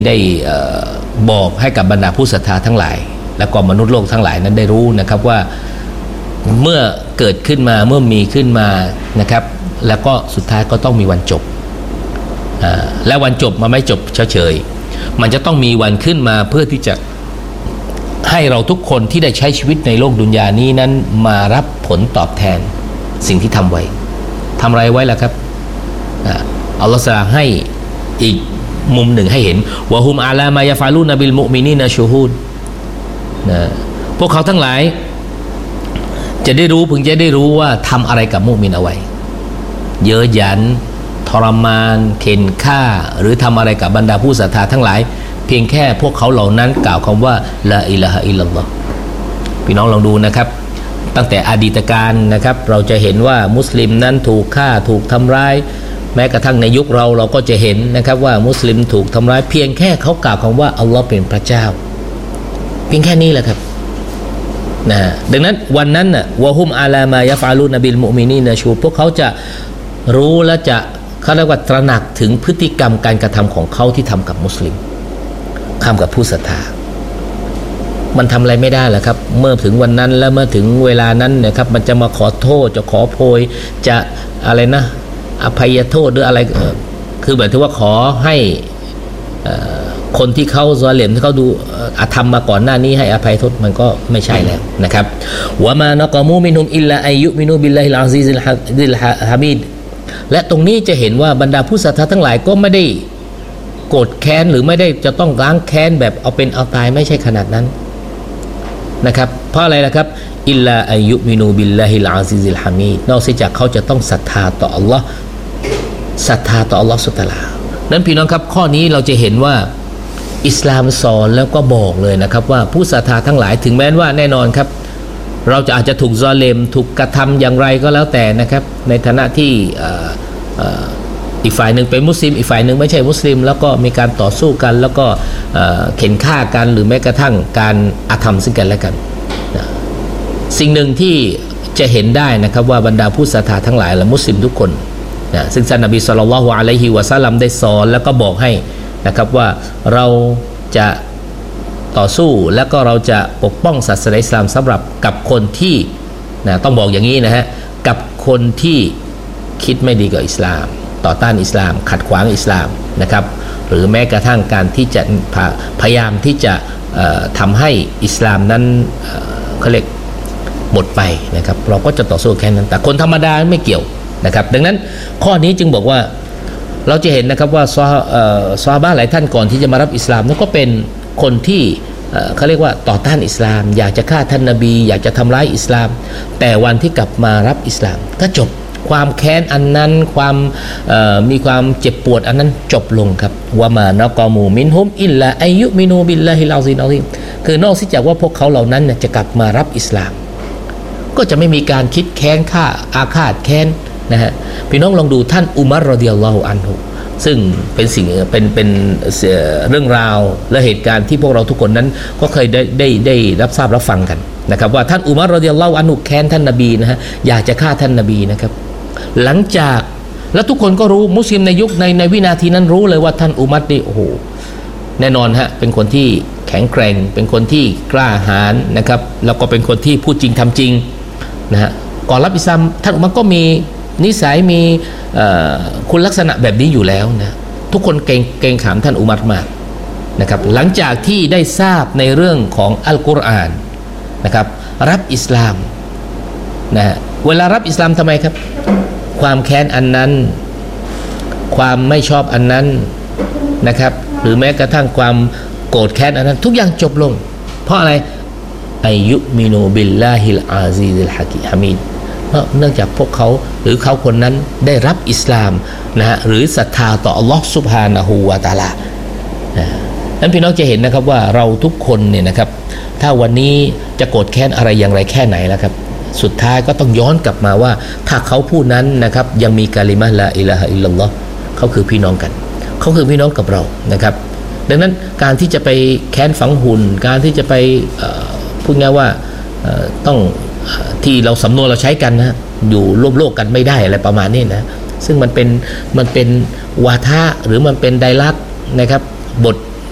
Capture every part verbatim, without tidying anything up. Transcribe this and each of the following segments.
ได้บอกให้กับบรรดาผู้ศรัทธาทั้งหลายและก็มนุษย์โลกทั้งหลายนั้นได้รู้นะครับว่าเมื่อเกิดขึ้นมาเมื่อมีขึ้นมานะครับแล้วก็สุดท้ายก็ต้องมีวันจบและวันจบมันไม่จบเฉยๆมันจะต้องมีวันขึ้นมาเพื่อที่จะให้เราทุกคนที่ได้ใช้ชีวิตในโลกดุนยานี้นั้นมารับผลตอบแทนสิ่งที่ทำไว้ทำอะไรไว้ล่ะครับอัลลอฮฺสั่งให้อีกมุมหนึ่งให้เห็นวะฮุมอาลามายะฟาลูนบิลมุมินีนะชูฮูดนะพวกเขาทั้งหลายจะได้รู้พึงจะได้รู้ว่าทำอะไรกับมุมินเอาไว้เย้ยหยันทรมานเข็นฆ่าหรือทำอะไรกับบรรดาผู้ศรัทธาทั้งหลายเพียงแค่พวกเขาเหล่านั้นกล่าวคำว่าลาอิลาฮะอิลลัลลอฮ์พี่น้องลองดูนะครับตั้งแต่อดีตการนะครับเราจะเห็นว่ามุสลิมนั้นถูกฆ่าถูกทำร้ายแม้กระทั่งในยุคเราเราก็จะเห็นนะครับว่ามุสลิมถูกทำร้ายเพียงแค่เขากล่าวคำว่าอัลลอฮ์เป็นพระเจ้าเพียงแค่นี้แหละครับนะดังนั้นวันนั้นน่ะวะฮุมอาลามายะฟาลูนบิลมุมินีนะชูพวกเขาจะรู้และจะเขาเรียกว่าตระหนักถึงพฤติกรรมการกระทำของเขาที่ทำกับมุสลิมทำกับผู้ศรัทธามันทำอะไรไม่ได้แหละครับเมื่อถึงวันนั้นแล้วเมื่อถึงเวลานั้นนะครับมันจะมาขอโทษจะขอโพยจะอะไรนะอภัยโทษหรืออะไรคือหมายถึงว่าขอให้คนที่เขาซอเลมที่เขาดูอาธรรมมาก่อนหน้านี้ให้อภัยโทษมันก็ไม่ใช่แล้วนะครับวะมานะกอมูมินุมอิลลาอัยยุมินูบิลลาฮิลอาซีซิลฮามิดและตรงนี้จะเห็นว่าบรรดาผู้ศรัทธาทั้งหลายก็ไม่ได้โกรธแค้นหรือไม่ได้จะต้องล้างแค้นแบบเอาเป็นเอาตายไม่ใช่ขนาดนั้นนะครับเพราะอะไรล่ะครับอิลลาอัยยุมินูบิลลาฮิลอาซีซิลฮามิดนอกจากเขาจะต้องศรัทธาต่ออัลลอฮ์ศรัทธาต่ออัลลอฮ์ซุบฮานะฮูวะตะอาลานั้นพี่น้องครับข้อนี้เราจะเห็นว่าอิสลามสอนแล้วก็บอกเลยนะครับว่าผู้ศรัทธาทั้งหลายถึงแม้ว่าแน่นอนครับเราจะอาจจะถูกซอเลมถูกกระทำอย่างไรก็แล้วแต่นะครับในฐานะที่อีกฝ่ายหนึ่งเป็นมุสลิมอีกฝ่ายหนึ่งไม่ใช่มุสลิมแล้วก็มีการต่อสู้กันแล้วก็เข็นฆ่ากันหรือแม้กระทั่งการอาธรรมซึ่งกันและกันสิ่งหนึ่งที่จะเห็นได้นะครับว่าบรรดาผู้ศรัทธาทั้งหลายและมุสลิมทุกคนนะซึ่งท่านนบีศ็อลลัลลอฮุอะลัยฮิวะซัลลัมได้สอนแล้วก็บอกให้นะครับว่าเราจะต่อสู้แล้วก็เราจะปกป้องศาสนาอิสลามสำหรับกับคนที่นะต้องบอกอย่างนี้นะฮะกับคนที่คิดไม่ดีกับอิสลามต่อต้านอิสลามขัดขวางอิสลามนะครับหรือแม้กระทั่งการที่จะพยายามที่จะทำให้อิสลามนั้นเขาเรียกหมดไปนะครับเราก็จะต่อสู้แค่นั้นแต่คนธรรมดาไม่เกี่ยวนะครับดังนั้นข้อนี้จึงบอกว่าเราจะเห็นนะครับว่าซอฮาบะห์หลายท่านก่อนที่จะมารับอิสลามนั้นก็เป็นคนที่เขาเรียกว่าต่อต้านอิสลามอยากจะฆ่าท่านนบีอยากจะทำร้ายอิสลามแต่วันที่กลับมารับอิสลามก็จบความแค้นอันนั้นความมีความเจ็บปวดอันนั้นจบลงครับวะมานะกอมูมินฮุมอิลลาอัยยุมินูบิลลาฮิลอาซีนคือนอกจากว่าพวกเขาเหล่านั้นจะกลับมารับอิสลามก็จะไม่มีการคิดแค้นฆ่าอาฆาตแค้นนะฮะพี่น้องลองดูท่านอุมัรรอฎิยัลลอฮุอันฮุซึ่งเป็นสิ่งเป็นเป็นเรื่องราวและเหตุการณ์ที่พวกเราทุกคนนั้นก็เคยได้ได้ได้รับทราบรับฟังกันนะครับว่าท่านอุมัรรอฎิยัลลอฮุอันฮุแค้นท่านนบีนะฮะอยากจะฆ่าท่านนบีนะครับหลังจากแล้วทุกคนก็รู้มุสลิมในยุคในในวินาทีนั้นรู้เลยว่าท่านอุมัรนี่โอ้โหแน่นอนฮะเป็นคนที่แข็งแกร่งเป็นคนที่กล้าหาญนะครับแล้วก็เป็นคนที่พูดจริงทำจริงนะฮะก่อนรับอิสลามท่านอุมัรก็มีนิสัยมีคุณลักษณะแบบนี้อยู่แล้วนะทุกคนเกรงเกรงขามท่านอุมัรมากนะครับหลังจากที่ได้ทราบในเรื่องของอัลกุรอานนะครับรับอิสลามนะฮะเวลารับอิสลามทำไมครับความแค้นอันนั้นความไม่ชอบอันนั้นนะครับหรือแม้กระทั่งความโกรธแค้นอันนั้นทุกอย่างจบลงเพราะอะไรอายุมินูบิลลาฮิลอาซีซิลฮะกิฮามิดเพราะเนื่องจากพวกเขาหรือเขาคนนั้นได้รับอิสลามนะฮะหรือศรัทธาต่ออัลลอฮฺซุบฮานะฮูวะตะอาลานั้นพี่น้องจะเห็นนะครับว่าเราทุกคนเนี่ยนะครับถ้าวันนี้จะโกรธแค้นอะไรอย่างไรแค่ไหนแล้วครับสุดท้ายก็ต้องย้อนกลับมาว่าถ้าเขาผู้นั้นนะครับยังมีกาลิมะฮ์ลาอิลาฮะอิลลัลลอฮ์เขาคือพี่น้องกันเขาคือพี่น้องกับเรานะครับดังนั้นการที่จะไปแค้นฝังหุ่นการที่จะไปพูดง่ายว่าต้องที่เราสำนวนเราใช้กันนะอยู่ร่วมโลกกันไม่ได้อะไรประมาณนี้นะซึ่งมันเป็นมันเป็นวาทะหรือมันเป็นไดลักษณ์นะครับบท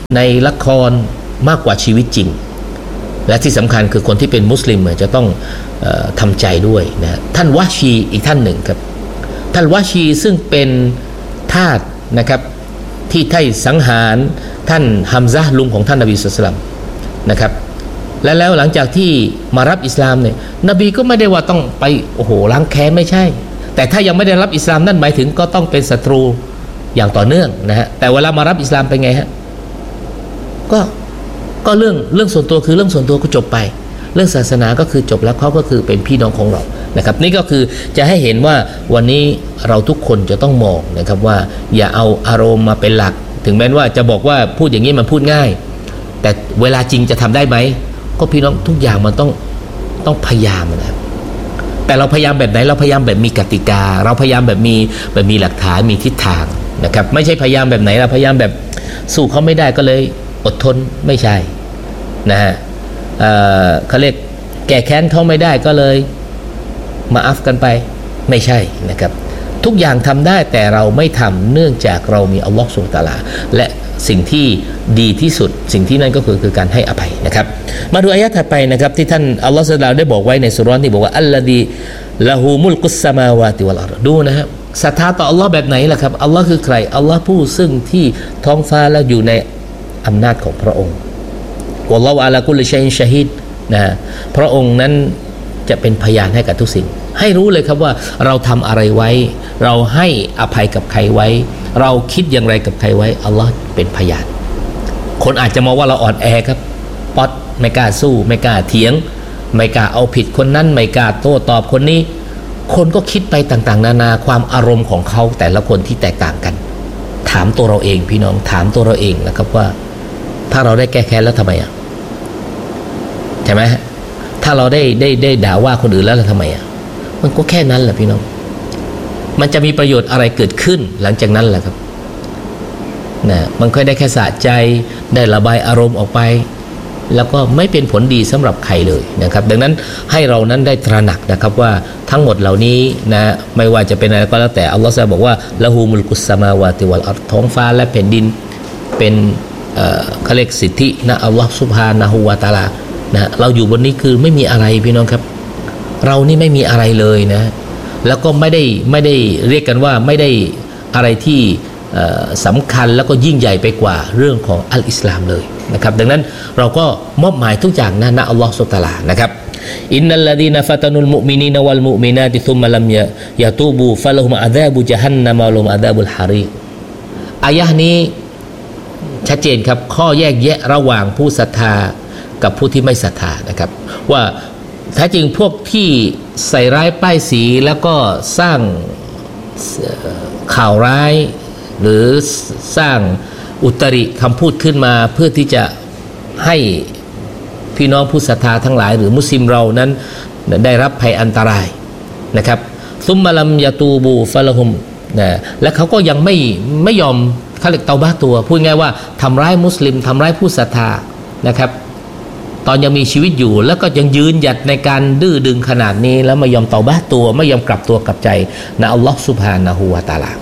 ในละครมากกว่าชีวิตจริงและที่สำคัญคือคนที่เป็นมุสลิมจะต้องเอ่อทำใจด้วยนะท่านวะชีอีกท่านหนึ่งครับท่านวะชีซึ่งเป็นทาสนะครับที่ได้สังหารท่านฮัมซะห์ลุงของท่านนบีศ็อลลัลลอฮุอะลัยฮิวะซัลลัมนะครับและแล้วหลังจากที่มารับอิสลามเนี่ยนบีก็ไม่ได้ว่าต้องไปโอ้โหล้างแค้นไม่ใช่แต่ถ้ายังไม่ได้รับอิสลามนั่นหมายถึงก็ต้องเป็นศัตรูอย่างต่อเนื่องนะฮะแต่เวลามารับอิสลามเป็นไงฮะก็ก็เรื่องเรื่องส่วนตัวคือเรื่องส่วนตัวก็จบไปเรื่องศาสนาก็คือจบแล้วเขาก็คือเป็นพี่น้องของเรานะครับนี่ก็คือจะให้เห็นว่าวันนี้เราทุกคนจะต้องมองนะครับว่าอย่าเอาอารมณ์มาเป็นหลักถึงแม้ว่าจะบอกว่าพูดอย่างนี้มันพูดง่ายแต่เวลาจริงจะทำได้ไหมก็พี่น้องทุกอย่างมันต้องต้องพยายามนะแต่เราพยายามแบบไหนเราพยายามแบบมีกติกาเราพยายามแบบมีแบบมีหลักฐานมีทิศทางนะครับไม่ใช่พยายามแบบไหนเราพยายามแบบสู้เขาไม่ได้ก็เลยอดทนไม่ใช่นะฮะ เอ่อเขาเรียกแก้แค้นเขาไม่ได้ก็เลยมาอัฟกันไปไม่ใช่นะครับทุกอย่างทำได้แต่เราไม่ทำเนื่องจากเรามีอัลลอฮฺซุบฮานะฮูวะตะอาลาและสิ่งที่ดีที่สุดสิ่งที่นั่นก็คือคือการให้อภัยนะครับมาดูอายะห์ถัดไปนะครับที่ท่านอัลลอฮฺซุบฮานะฮูวะตะอาลาได้บอกไว้ในสุเราะห์ที่บอกว่าอัลลอฮีละฮูมุลกุสสมาวาติวัลอัรฎดูนะครับศรัทธาต่ออัลลอฮ์แบบไหนล่ะครับอัลลอฮ์คือใครอัลลอฮ์ผู้ซึ่งที่ท้องฟ้าและอยู่ในอำนาจของพระองค์วัลลอฮุอะลากุลลิชัยอินชะฮีดนะพระองค์นั้นจะเป็นพยานให้กับทุกสิ่งให้รู้เลยครับว่าเราทำอะไรไว้เราให้อภัยกับใครไว้เราคิดอย่างไรกับใครไว้อัลลอฮ์เป็นพยานคนอาจจะมองว่าเราอ่อนแอครับป๊อดไม่กล้าสู้ไม่กล้าเถียงไม่กล้าเอาผิดคนนั้นไม่กล้าโต้ตอบคนนี้คนก็คิดไปต่างๆนานาความอารมณ์ของเขาแต่ละคนที่แตกต่างกันถามตัวเราเองพี่น้องถามตัวเราเองนะครับว่าถ้าเราได้แก้แค้นแล้วทำไมอ่ะใช่ไหมถ้าเราได้ได้ได้ด่าว่าคนอื่นแล้วทำไมอ่ะมันก็แค่นั้นแหละพี่น้องมันจะมีประโยชน์อะไรเกิดขึ้นหลังจากนั้นแหละครับนะมันค่อยได้แค่สะใจได้ระบายอารมณ์ออกไปแล้วก็ไม่เป็นผลดีสำหรับใครเลยนะครับดังนั้นให้เรานั้นได้ตระหนักนะครับว่าทั้งหมดเหล่านี้นะไม่ว่าจะเป็นอะไรก็แล้วแต่อัลลอฮฺบอกว่าละฮูมุลกุสสมาวาติวัลอัรฎท้องฟ้าและแผ่นดินเป็นเอ่อเขาเรียกสิทธินะอัลลอฮฺซุบฮานะฮูวะตะอาลานะเราอยู่บนนี้คือไม่มีอะไรพี่น้องครับเรานี่ไม่มีอะไรเลยนะแล้วก็ไม่ได้ไม่ได้เรียกกันว่าไม่ได้อะไรที่สำคัญแล้วก็ยิ่งใหญ่ไปกว่าเรื่องของอัลอิสลามเลยนะครับดังนั้นเราก็มอบหมายทุกอย่างนะนะอัลลอฮฺซุบฮานะฮูวะตะอาลานะครับอินนัลลดีนฟะตานุลมุมินีนวัลมุมินาติซุมมะลัมยะตูบูฟะละฮุมอะซาบุญะฮันนัมวะละฮุมอะซาบุลฮารีกอายะห์นี้ชัดเจนครับข้อแยกแยะระหว่างผู้ศรัทธากับผู้ที่ไม่ศรัทธานะครับว่าแท้จริงพวกที่ใส่ร้ายป้ายสีแล้วก็สร้างข่าวร้ายหรือสร้างอุตริคำพูดขึ้นมาเพื่อที่จะให้พี่น้องผู้ศรัทธาทั้งหลายหรือมุสลิมเรานั้นได้รับภัยอันตรายนะครับซุมมะลัมยะตูบูฟะละฮุมนะและเขาก็ยังไม่ไม่ยอมเขาเรียกเตาบ้าตัวพูดง่ายว่าทำร้ายมุสลิมทำร้ายผู้ศรัทธานะครับตอนยังมีชีวิตอยู่แล้วก็ยังยืนหยัดในการดื้อดึงขนาดนี้แล้วไม่ยอมเตาบ้าตัวไม่ยอมกลับตัวกลับใจนะอัลลอฮฺซุบฮานะฮูวะตะอาลา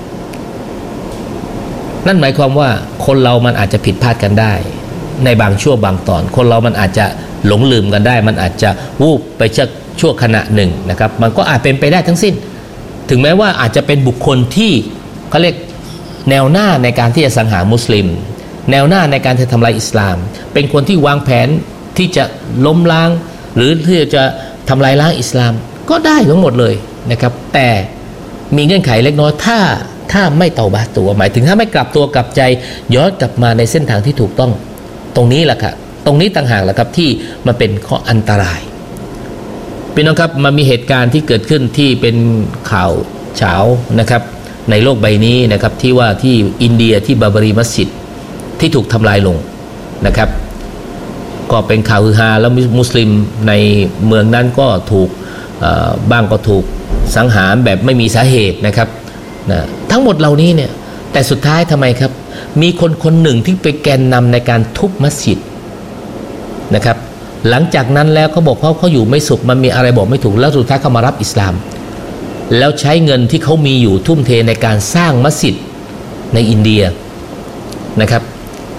นั่นหมายความว่าคนเรามันอาจจะผิดพลาดกันได้ในบางช่วงบางตอนคนเรามันอาจจะหลงลืมกันได้มันอาจจะวูบไปชั่วขณะหนึ่งนะครับมันก็อาจเป็นไปได้ทั้งสิ้นถึงแม้ว่าอาจจะเป็นบุคคลที่เขาเรียกแนวหน้าในการที่จะสังหารมุสลิมแนวหน้าในการที่จะทำลายอิสลามเป็นคนที่วางแผนที่จะล้มล้างหรือที่จะทำลายล้างอิสลามก็ได้ทั้งหมดเลยนะครับแต่มีเงื่อนไขเล็กน้อยถ้าถ้าไม่เตาบาตัวหมายถึงถ้าไม่กลับตัวกลับใจย้อนกลับมาในเส้นทางที่ถูกต้องตรงนี้แหละครับตรงนี้ต่างหากแหละครับที่มันเป็นข้ออันตรายพี่น้องครับมันมีเหตุการณ์ที่เกิดขึ้นที่เป็นข่าวเฉานะครับในโลกใบนี้นะครับที่ว่าที่อินเดียที่บาบารีมัสยิดที่ถูกทำลายลงนะครับก็เป็นข่าวฮือฮาแล้วมุสลิมในเมืองนั้นก็ถูกบ้างก็ถูกสังหารแบบไม่มีสาเหตุนะครับนะทั้งหมดเหล่านี้เนี่ยแต่สุดท้ายทำไมครับมีคนคนหนึ่งที่ไปแกนนำในการทุบมัสยิดนะครับหลังจากนั้นแล้วเขาบอกเขาเขาอยู่ไม่สุขมันมีอะไรบอกไม่ถูกแล้วสุดท้ายเขามารับอิสลามแล้วใช้เงินที่เขามีอยู่ทุ่มเทในการสร้างมัสยิดในอินเดียนะครับ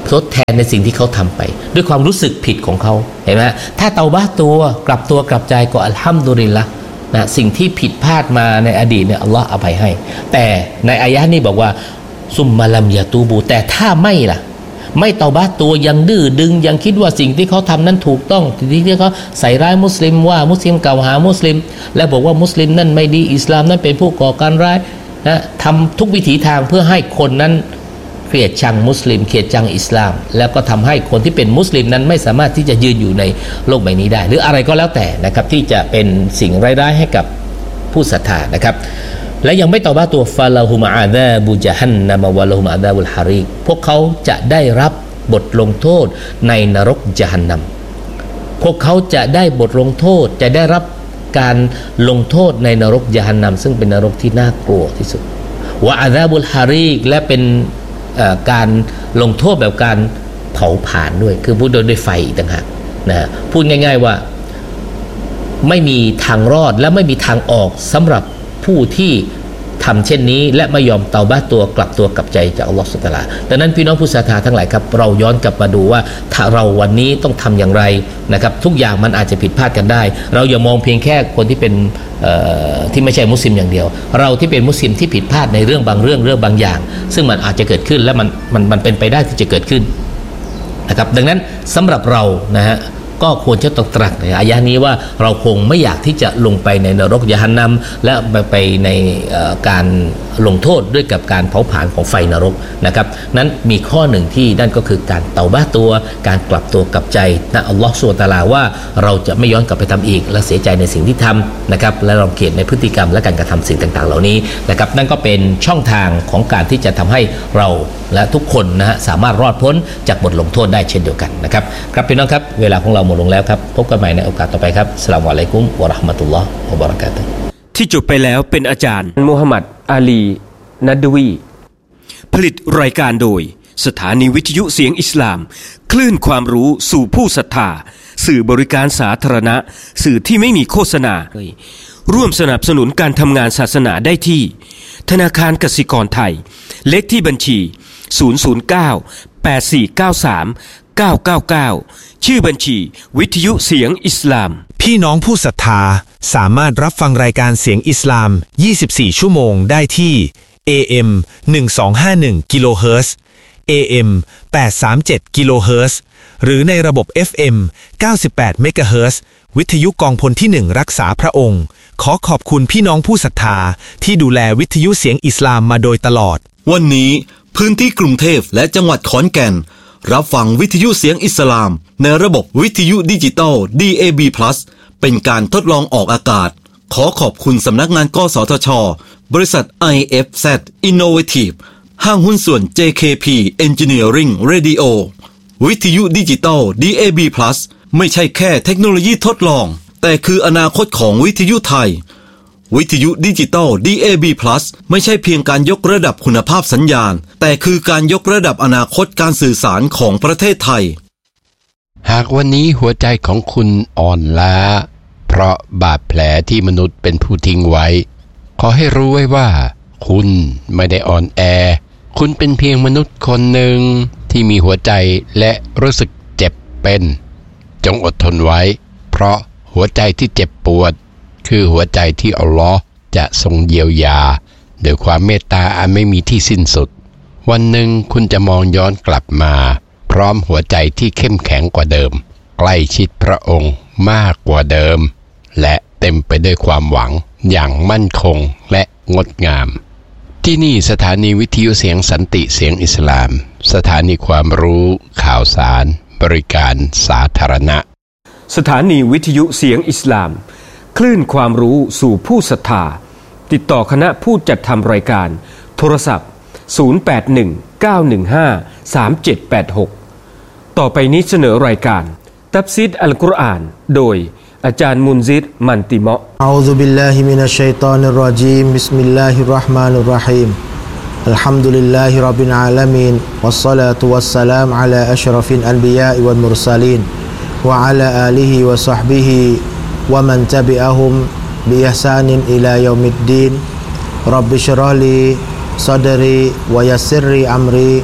ทดแทนในสิ่งที่เขาทำไปด้วยความรู้สึกผิดของเขาเห็นไหมถ้าเตาบะตัวกลับตัวกลับใจก็อัลฮัมดุลิลละห์นะสิ่งที่ผิดพลาดมาในอดีตเนี่ยอัลลอฮ์อภัยให้แต่ในอายะห์นี้บอกว่าซุมมาลัมยาตูบูแต่ถ้าไม่ล่ะไม่เตาบะตัวยังดื้อดึงยังคิดว่าสิ่งที่เขาทำนั้นถูกต้องที่ที่เขาใส่ร้ายมุสลิมว่ามุสลิมกล่าวหามุสลิมและบอกว่ามุสลิมนั่นไม่ดีอิสลามนั่นเป็นผู้ก่อการร้ายนะทำทุกวิถีทางเพื่อให้คนนั้นเกลียดชังมุสลิมเกลียดชังอิสลามแล้วก็ทำให้คนที่เป็นมุสลิมนั้นไม่สามารถที่จะยืนอยู่ในโลกใบนี้ได้หรืออะไรก็แล้วแต่นะครับที่จะเป็นสิ่งร้ายๆให้กับผู้ศรัทธานะครับและยังไม่ตอบาตัวฟาลาฮุมอาซาบุจฮันนะมะวะลาฮุมอาซาบุลฮาริกพวกเขาจะได้รับบทลงโทษในนรกญะฮันนัมพวกเขาจะได้บทลงโทษจะได้รับการลงโทษในนรกญะฮันนัมซึ่งเป็นนรกที่น่ากลัวที่สุดวะอาซาบุลฮาริกและเป็นการลงโทษแบบการเผาผลาญด้วยคือพูดโดยด้วยไฟต่างหากนะพูดง่ายๆว่าไม่มีทางรอดและไม่มีทางออกสำหรับผู้ที่ทำเช่นนี้และไม่ยอมเตาบะตัวกลับตัวกลับใจจากอัลลอฮฺซุบฮานะฮูวะตะอาลาดังนั้นพี่น้องผู้ศรัทธาทั้งหลายครับเราย้อนกลับมาดูว่าถ้าเราวันนี้ต้องทำอย่างไรนะครับทุกอย่างมันอาจจะผิดพลาดกันได้เราอย่ามองเพียงแค่คนที่เป็นที่ไม่ใช่มุสลิมอย่างเดียวเราที่เป็นมุสลิมที่ผิดพลาดในเรื่องบางเรื่องเรื่องบางอย่างซึ่งมันอาจจะเกิดขึ้นและมันมันมันเป็นไปได้ที่จะเกิดขึ้นนะครับดังนั้นสำหรับเรานะฮะก็ควรจะตระหนักในอายะนี้ว่าเราคงไม่อยากที่จะลงไปในนรกยะฮันนัมและไปในการลงโทษด้วยกับการเผาผลาญของไฟนรกนะครับนั้นมีข้อหนึ่งที่นั่นก็คือการเตาบะตัวการกลับตัวกลับใจนะอัลลอฮฺซุบฮานะฮูวะตะอาลาว่าเราจะไม่ย้อนกลับไปทำอีกและเสียใจในสิ่งที่ทำนะครับและรังเกียจในพฤติกรรมและการกระทำสิ่งต่างๆเหล่านี้นะครับนั่นก็เป็นช่องทางของการที่จะทำให้เราและทุกคนนะฮะสามารถรอดพ้นจากบทลงโทษได้เช่นเดียวกันนะครับครับพี่น้องครับเวลาของเราหมดลงแล้วครับพบกันใหม่ในโอกาสต่อไปครับอัสสลามุอะลัยกุมวะเราะห์มะตุลลอฮ์วะบะเราะกาตุฮ์ที่จบไปแล้วเป็นอาจารย์มูฮัมหมัดอาลีนัดวีผลิตรายการโดยสถานีวิทยุเสียงอิสลามคลื่นความรู้สู่ผู้ศรัทธาสื่อบริการสาธารณะสื่อที่ไม่มีโฆษณาร่วมสนับสนุนการทำงานศาสนาได้ที่ธนาคารกสิกรไทยเลขที่บัญชีศูนย์ ศูนย์ เก้า แปด สี่ เก้า สาม เก้า เก้า เก้าชื่อบัญชีวิทยุเสียงอิสลามพี่น้องผู้ศรัทธาสามารถรับฟังรายการเสียงอิสลามยี่สิบสี่ชั่วโมงได้ที่ เอ เอ็ม หนึ่งพันสองร้อยห้าสิบเอ็ด กิโลเฮิรตซ์ เอ เอ็ม แปดร้อยสามสิบเจ็ด กิโลเฮิรตซ์ หรือในระบบ เอฟ เอ็ม เก้าสิบแปด เมกะเฮิรตซ์ วิทยุกองพลที่หนึ่งรักษาพระองค์ขอขอบคุณพี่น้องผู้ศรัทธาที่ดูแลวิทยุเสียงอิสลามมาโดยตลอดวันนี้พื้นที่กรุงเทพและจังหวัดขอนแก่นรับฟังวิทยุเสียงอิสลามในระบบวิทยุดิจิตอล ดี เอ บี Plus เป็นการทดลองออกอากาศขอขอบคุณสำนักงานกสทช.บริษัท ไอ เอฟ แซด Innovative ห้างหุ้นส่วน เจ เค พี Engineering Radio วิทยุดิจิตอล ดี เอ บี Plus ไม่ใช่แค่เทคโนโลยีทดลองแต่คืออนาคตของวิทยุไทยวิทยุดิจิตอล ดี เอ บี Plus ไม่ใช่เพียงการยกระดับคุณภาพสัญญาณแต่คือการยกระดับอนาคตการสื่อสารของประเทศไทยหากวันนี้หัวใจของคุณอ่อนล้าเพราะบาดแผลที่มนุษย์เป็นผู้ทิ้งไว้ขอให้รู้ไว้ว่าคุณไม่ได้อ่อนแอคุณเป็นเพียงมนุษย์คนหนึ่งที่มีหัวใจและรู้สึกเจ็บเป็นจงอดทนไว้เพราะหัวใจที่เจ็บปวดคือหัวใจที่อัลลอฮ์จะทรงเยียวยาโดยความเมตตาอันไม่มีที่สิ้นสุดวันหนึ่งคุณจะมองย้อนกลับมาพร้อมหัวใจที่เข้มแข็งกว่าเดิมใกล้ชิดพระองค์มากกว่าเดิมและเต็มไปด้วยความหวังอย่างมั่นคงและงดงามที่นี่สถานีวิทยุเสียงสันติเสียงอิสลามสถานีความรู้ข่าวสารบริการสาธารณะสถานีวิทยุเสียงอิสลามคลื่นความรู้สู่ผู้ศรัทธาติดต่อคณะผู้จัดทำรายการโทรศัพท์ศูนย์ แปด หนึ่ง เก้า หนึ่ง ห้า สาม เจ็ด แปด หกต่อไปนี้เสนอรายการตัฟซีรอัลกุรอานโดยอาจารย์มุนซิรมันติเมาะห์อะอูซุบิลลาฮิมินัชชัยฏอนิรเราะญีมบิสมิลลาฮิรเราะห์มานิรเราะฮีมอัลฮัมดุลิลลาฮิร็อบบิลอาลามีนวัสศอลาตุวัสสลามอะลาอัชรอฟิลอันบิยาอิวัลมุรซะลีนวะอะลาอาลิฮิวะศอฮบิฮิวะมันตะบิอะฮุมบิอิห์ซานินอิลายอมิดดีนร็อบบิชเราะห์ลีซอดรีวะยัสซิรลีอัมรี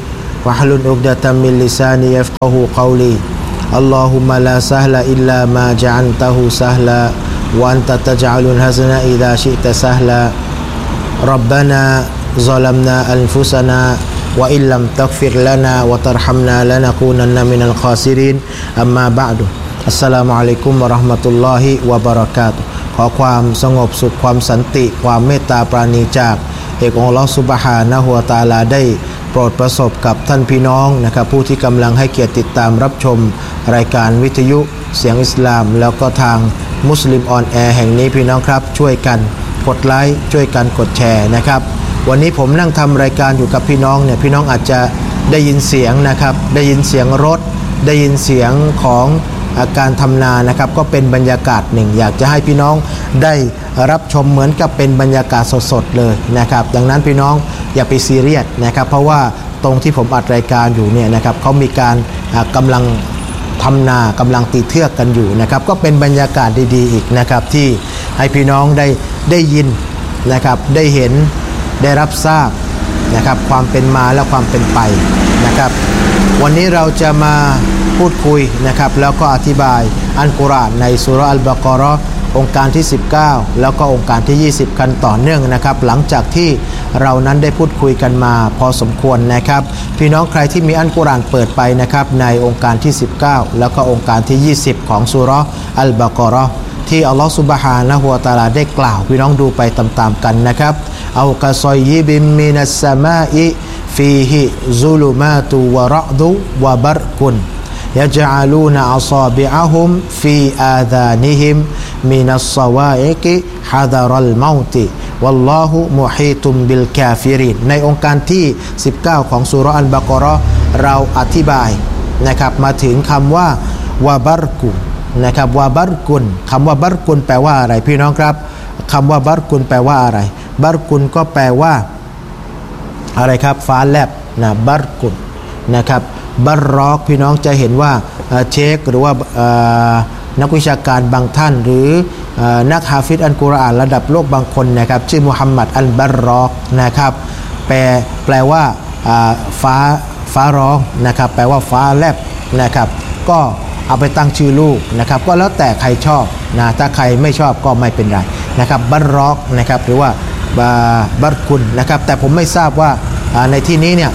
wahlul 'uqdatam min lisani yafqahu qawli Allahumma la sahla illa ma ja'altahu sahla wa anta taj'alul hazna idza syi'ta sahla Rabbana zalamna anfusana wa illam taghfir lana wa tarhamna lanakunanna minal khasirin amma ba'du Assalamualaikum warahmatullahi wabarakatuh ขอความสงบสุขความสันติความเมตตาปราณีจากเอกองค์อัลเลาะห์ซุบฮานะฮูวะตะอาลาได้โปรดประสบกับท่านพี่น้องนะครับผู้ที่กำลังให้เกียรติติดตามรับชมรายการวิทยุเสียงอิสลามแล้วก็ทางมุสลิมออนแอร์แห่งนี้พี่น้องครับช่วยกันกดไลค์ช่วยกันกดแชร์นะครับวันนี้ผมนั่งทำรายการอยู่กับพี่น้องเนี่ยพี่น้องอาจจะได้ยินเสียงนะครับได้ยินเสียงรถได้ยินเสียงของการทำนานะครับก็เป็นบรรยากาศหนึ่งอยากจะให้พี่น้องได้รับชมเหมือนกับเป็นบรรยากาศสดๆเลยนะครับดังนั้นพี่น้องอย่าไปซีเรียสนะครับเพราะว่าตรงที่ผมอัดรายการอยู่เนี่ยนะครับเขามีการกำลังทำนากำลังตีเทือกกันอยู่นะครับก็เป็นบรรยากาศดีๆอีกนะครับที่ให้พี่น้องได้ได้ยินนะครับได้เห็นได้รับทราบนะครับความเป็นมาและความเป็นไปนะครับวันนี้เราจะมาพูดคุยนะครับแล้วก็อธิบายอัลกุรอานในซูเราะห์อัลบะเกาะเราะห์องค์การที่สิบเก้าแล้วก็องค์การที่ยี่สิบกันต่อเนื่องนะครับหลังจากที่เรานั้นได้พูดคุยกันมาพอสมควรนะครับพี่น้องใครที่มีอัลกุรอานเปิดไปนะครับในองค์การที่สิบเก้าแล้วก็องค์การที่ยี่สิบของซูเราะห์อัลบะเกาะเราะห์ที่อัลเลาะห์ซุบฮานะฮูวะตะอาลาได้กล่าวพี่น้องดูไปตามๆกันนะครับเอากะซอยยิบิมมินัสสะมาอิฟีฮิซุลุมาตุวะเราะดุวะบัรกุนيجعلون أصابعهم في آذانهم من الصواعق حذر الموت والله محيط بالكافرين ในองค์การที่สิบเก้าของซูเราะห์อัลบะเกาะเราะห์เราอธิบายนะครับมาถึงคำว่าวะบัรกุนนะครับวะบัรกุนคำว่าบัรกุนแปลว่าอะไรพี่น้องครับคำว่าบัรกุนแปลว่าอะไรบัรกุนก็แปลว่าอะไรครับฟ้าแลบนะบัรกุนนะครับบัรรอกพี่น้องจะเห็นว่าเชคหรือว่านักวิชาการบางท่านหรือนักฮาฟิซอัลกุรอานระดับโลกบางคนนะครับชื่อมุฮัมมัดอัลบัรรอกนะครับแปลแปลว่าฟ้าฟ้าร้องนะครับแปลว่าฟ้าแลบนะครับก็เอาไปตั้งชื่อลูกนะครับก็แล้วแต่ใครชอบนะถ้าใครไม่ชอบก็ไม่เป็นไรนะครับบัรรอกนะครับหรือว่าบัรกุนนะครับแต่ผมไม่ทราบว่าในที่นี้เนี่ย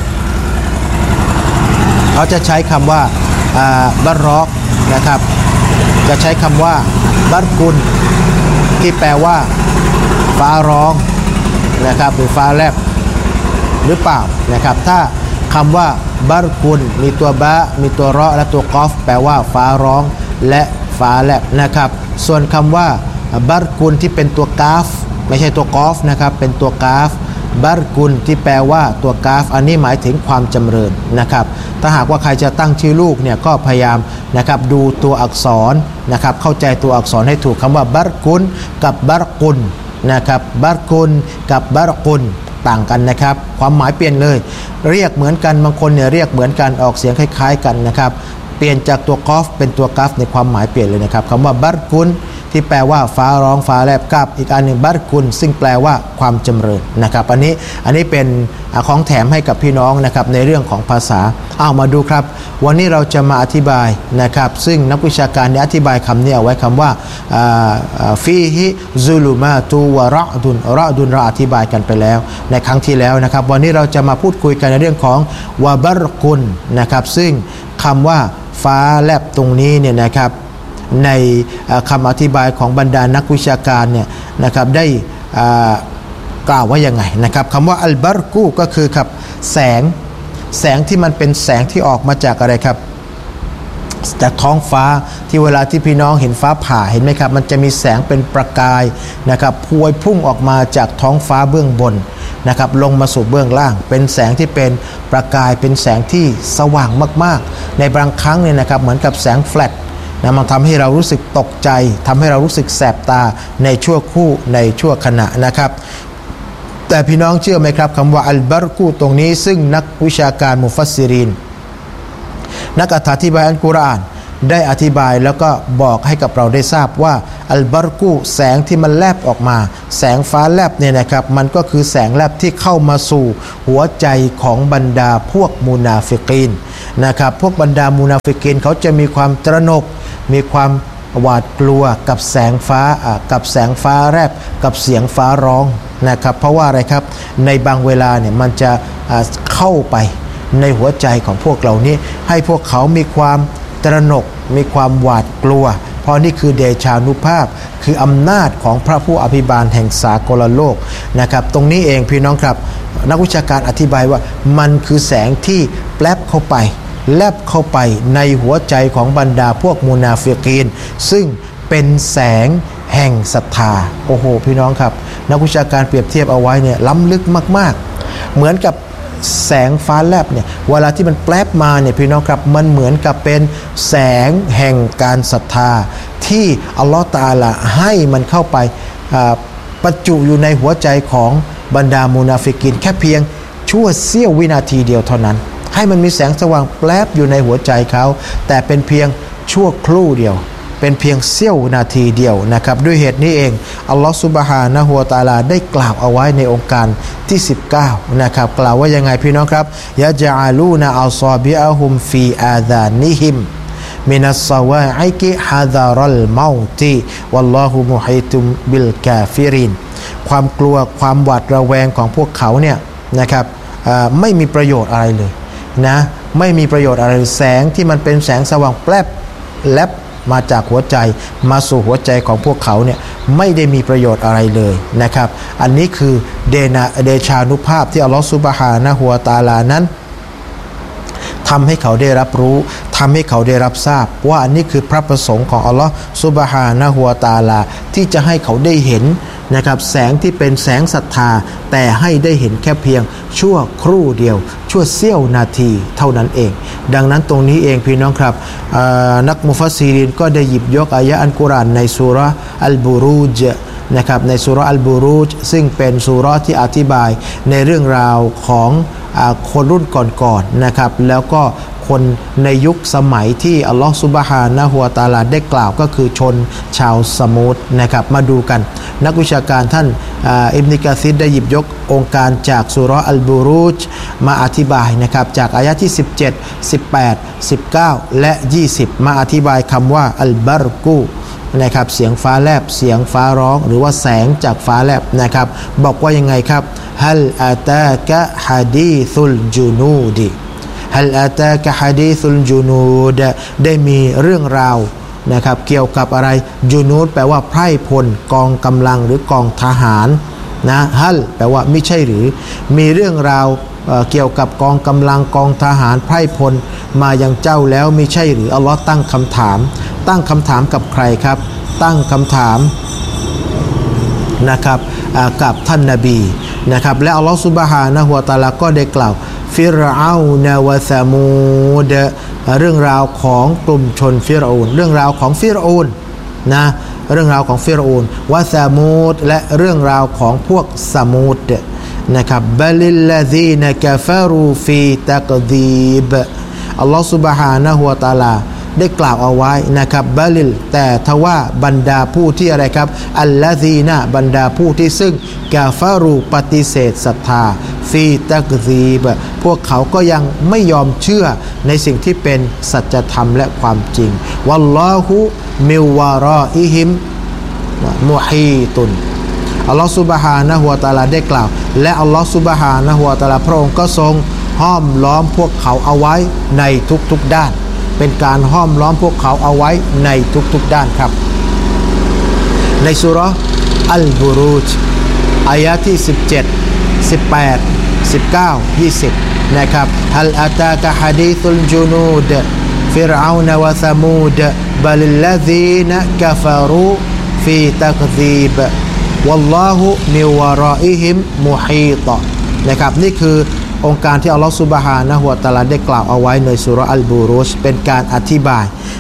เขาจะใช้คำว่าบัรรอกนะครับจะใช้คำว่าบัรกุนที่แปลว่าฟ้าร้องนะครับหรือฟ้าแลบหรือเปล่านะครับถ้าคำว่าบัรกุนมีตัวบะมีตัวเราะและตัวกอฟแปลว่าฟ้าร้องและฟ้าแลบนะครับส่วนคำว่าบัรกุนที่เป็นตัวกาฟไม่ใช่ตัวกอฟนะครับเป็นตัวกาฟบัรกุนที่แปลว่าตัวกาฟอันนี้หมายถึงความจำเริญนะครับถ้าหากว่าใครจะตั้งชื่อลูกเนี่ยก็พยายามนะครับดูตัวอักษรนะครับเข้าใจตัวอักษรให้ถูกคำว่าบัรกุนกับบัรกุนนะครับบัรกุนกับบัรกุนต่างกันนะครับความหมายเปลี่ยนเลยเรียกเหมือนกันบางคนเนี่ยเรียกเหมือนกันออกเสียงคล้ายๆกันนะครับเปลี่ยนจากตัวกอฟเป็นตัวกาฟในความหมายเปลี่ยนเลยนะครับคำว่าบัรกุนที่แปลว่าฟ้าร้องฟ้าแลบกับอีกอันหนึ่งบัรกุนซึ่งแปลว่าความจำเริญนะครับอันนี้อันนี้เป็นของแถมให้กับพี่น้องนะครับในเรื่องของภาษาเอามาดูครับวันนี้เราจะมาอธิบายนะครับซึ่งนักวิชาการได้อธิบายคำนี้เอาไว้คำว่าฟีฮิซุลุมาตุวะเราะดุนเราะดุนเราอธิบายกันไปแล้วในครั้งที่แล้วนะครับวันนี้เราจะมาพูดคุยกันในเรื่องของวะบัรกุนนะครับซึ่งคำว่าฟ้าแลบตรงนี้เนี่ยนะครับในคำอธิบายของบรรดานักวิชาการเนี่ยนะครับได้กล่าวว่ายังไงนะครับคำว่าอัลบัรกูก็คือครับแสงแสงที่มันเป็นแสงที่ออกมาจากอะไรครับจากท้องฟ้าที่เวลาที่พี่น้องเห็นฟ้าผ่าเห็นไหมครับมันจะมีแสงเป็นประกายนะครับพวยพุ่งออกมาจากท้องฟ้าเบื้องบนนะครับลงมาสู่เบื้องล่างเป็นแสงที่เป็นประกายเป็นแสงที่สว่างมากๆในบางครั้งเนี่ยนะครับเหมือนกับแสงแฟลชนะมันทำให้เรารู้สึกตกใจทำให้เรารู้สึกแสบตาในชั่วครู่ในชั่วขณะนะครับแต่พี่น้องเชื่อไหมครับคำว่าอัลบัรกูตรงนี้ซึ่งนักวิชาการมุฟัสซิรินนักอธิบายอัลกุรอานได้อธิบายแล้วก็บอกให้กับเราได้ทราบว่าอัลบารกูแสงที่มันแลบออกมาแสงฟ้าแลบเนี่ยนะครับมันก็คือแสงแลบที่เข้ามาสู่หัวใจของบรรดาพวกมุนาฟิกีนนะครับพวกบรรดามุนาฟิกีนเขาจะมีความตระหนกมีความหวาดกลัวกับแสงฟ้ากับแสงฟ้าแลบกับเสียงฟ้าร้องนะครับเพราะว่าอะไรครับในบางเวลาเนี่ยมันจะเข้าไปในหัวใจของพวกเหล่านี้ให้พวกเขามีความตระหนกมีความหวาดกลัวเพราะนี่คือเดชานุภาพคืออำนาจของพระผู้อภิบาลแห่งสากลโลกนะครับตรงนี้เองพี่น้องครับนักวิชาการอธิบายว่ามันคือแสงที่แปลบเข้าไปแลบเข้าไปในหัวใจของบรรดาพวกมุนาฟิกีนซึ่งเป็นแสงแห่งศรัทธาโอ้โหพี่น้องครับนักวิชาการเปรียบเทียบเอาไว้เนี่ยล้ำลึกมากๆเหมือนกับแสงฟ้าแลบเนี่ยเวลาที่มันแปลบมาเนี่ยพี่น้องครับมันเหมือนกับเป็นแสงแห่งการศรัทธาที่อัลลอฮฺตะอาลาให้มันเข้าไปประจุอยู่ในหัวใจของบรรดามุนาฟิกินแค่เพียงชั่วเสี้ยววินาทีเดียวเท่านั้นให้มันมีแสงสว่างแปลบอยู่ในหัวใจเขาแต่เป็นเพียงชั่วครู่เดียวเป็นเพียงเสี้ยวนาทีเดียวนะครับด้วยเหตุนี้เองอัลลอฮฺซุบฮานะฮูวะตะอาลาได้กล่าวเอาไว้ในองค์การที่สิบเก้านะครับกล่าวว่ายังไงพี่น้องครับยะจะอาลูนะอัลซอบิอะฮุมฟีอาซานิฮิมมินัสซาวาอิกิฮะซารัลเมาติวัลลอฮุมุฮีตุบิลกาฟิรินความกลัวความหวาดระแวงของพวกเขาเนี่ยนะครับไม่มีประโยชน์อะไรเลยนะไม่มีประโยชน์อะไรแสงที่มันเป็นแสงสว่างแปลบแลบมาจากหัวใจมาสู่หัวใจของพวกเขาเนี่ยไม่ได้มีประโยชน์อะไรเลยนะครับอันนี้คือเดนะเดชานุภาพที่อัลลอฮฺซุบฮานะฮูวะตะอาลานั้นทำให้เขาได้รับรู้ทำให้เขาได้รับทราบว่าอันนี้คือพระประสงค์ของอัลลอฮฺซุบฮานะฮูวะตะอาลาที่จะให้เขาได้เห็นนะครับแสงที่เป็นแสงศรัทธาแต่ให้ได้เห็นแค่เพียงชั่วครู่เดียวชั่วเสี้ยวนาทีเท่านั้นเองดังนั้นตรงนี้เองพี่น้องครับนักมุฟัสซีรินก็ได้หยิบยกอายะอัลกุรอานในซูเราะห์อัลบูรูจนะครับในซูเราะห์อัลบูรูจซึ่งเป็นซูเราะห์ที่อธิบายในเรื่องราวของคนรุ่นก่อนๆนะครับแล้วก็คนในยุคสมัยที่อัลลอฮฺซุบฮานะฮูวะตะอาลาได้กล่าวก็คือชนชาวสมูดนะครับมาดูกันนักวิชาการท่านอิบนุกะซีรได้หยิบยกองค์การจากซูเราะห์อัลบูรูจมาอธิบายนะครับจากอายะที่สิบเจ็ด สิบแปด สิบเก้าและยี่สิบมาอธิบายคำว่าอัลบารกูนะครับเสียงฟ้าแลบเสียงฟ้าร้องหรือว่าแสงจากฟ้าแลบนะครับบอกว่ายังไงครับฮัลอาตากะฮะดีซุลจูนูดีฮัลอาตากะฮะดีซุลจูนูดได้มีเรื่องราวนะครับเกี่ยวกับอะไรจูนูดแปลว่าไพร่พลกองกำลังหรือกองทหารนะฮัลแปลว่าไม่ใช่หรือมีเรื่องราวเ, เกี่ยวกับกองกำลังกองทหารไพร่พลมายังเจ้าแล้วไม่ใช่หรืออัลลอฮ์ตั้งคำถามตั้งคำถามกับใครครับตั้งคำถามนะครับกับท่านนบีนะครับและอัลลอฮ์ซุบฮานะฮูวะตะอาลาก็ได้กล่าวฟิรเอานะวะซะมูดเรื่องราวของกลุ่มชนฟิรเอานเรื่องราวของฟิรเอานนะเรื่องราวของฟิรเอานวะซะมูดและเรื่องราวของพวกซะมูดนะครับบัลิลลาซีนกะฟารูฟีตักดีบอัลลอฮฺซุบฮานะฮูวะตะอาลาได้กล่าวเอาไว้นะครับบัลิลแต่ทว่าบรรดาผู้ที่อะไรครับอัลลาซีนะบรรดาผู้ที่ซึ่งกาฟารูปฏิเสธศรัทธาฟีตักดีบพวกเขาก็ยังไม่ยอมเชื่อในสิ่งที่เป็นสัจธรรมและความจริงวัลลอฮุมิวะรออิฮิมมุฮีตุนอัลลอฮฺซุบฮานะฮูวะตะอาลาได้กล่าวและอัลลอฮฺซุบฮานะฮูวะตะอาลาพระองค์ก็ทรงห้อมล้อมพวกเขาเอาไว้ในทุกๆด้านเป็นการห้อมล้อมพวกเขาเอาไว้ในทุกๆด้านครับในซูเราะห์อัลบูรูจอายะที่สิบเจ็ด สิบแปด สิบเก้า ยี่สิบนะครับฮัลอาตากะฮะดีซุลจูนูดฟิรเอานวะซะมูดบัลิลลาซีนะกะฟารูฟีตักซีบวัลลอฮุมิวะรออิฮิมมุฮีตะนะครับนี่คือองค์การที่อัลลอฮฺซุบฮานะฮูวะตะอาลาได้กล่าวเอาไว้ในซูเราะห์อัลบูรูจเป็นการอธิบาย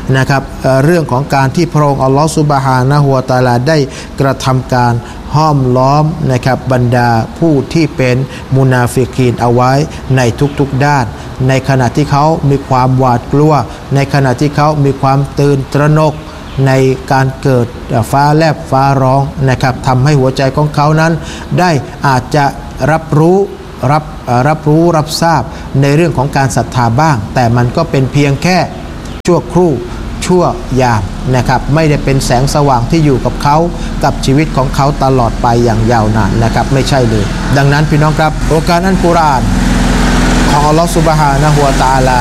นะครับ เอ่อ เรื่องของการที่พระองค์อัลลอฮฺซุบฮานะฮูวะตะอาลาได้กระทำการห้อมล้อมนะครับบรรดาผู้ที่เป็นมุนาฟิกีนเอาไว้ในทุกๆด้านในขณะที่เขามีความหวาดกลัวในขณะที่เขามีความตื่นตระหนกในการเกิดฟ้าแลบฟ้าร้องนะครับทำให้หัวใจของเขานั้นได้อาจจะรับรู้รับรับรู้รับทราบในเรื่องของการศรัทธาบ้างแต่มันก็เป็นเพียงแค่ชั่วครู่ชั่วยามนะครับไม่ได้เป็นแสงสว่างที่อยู่กับเขากับชีวิตของเขาตลอดไปอย่างยาวนานนะครับไม่ใช่เลยดังนั้นพี่น้องครับโอกาสอัลกุรอานของอัลลอฮฺซุบฮานะฮูวะตะอาลา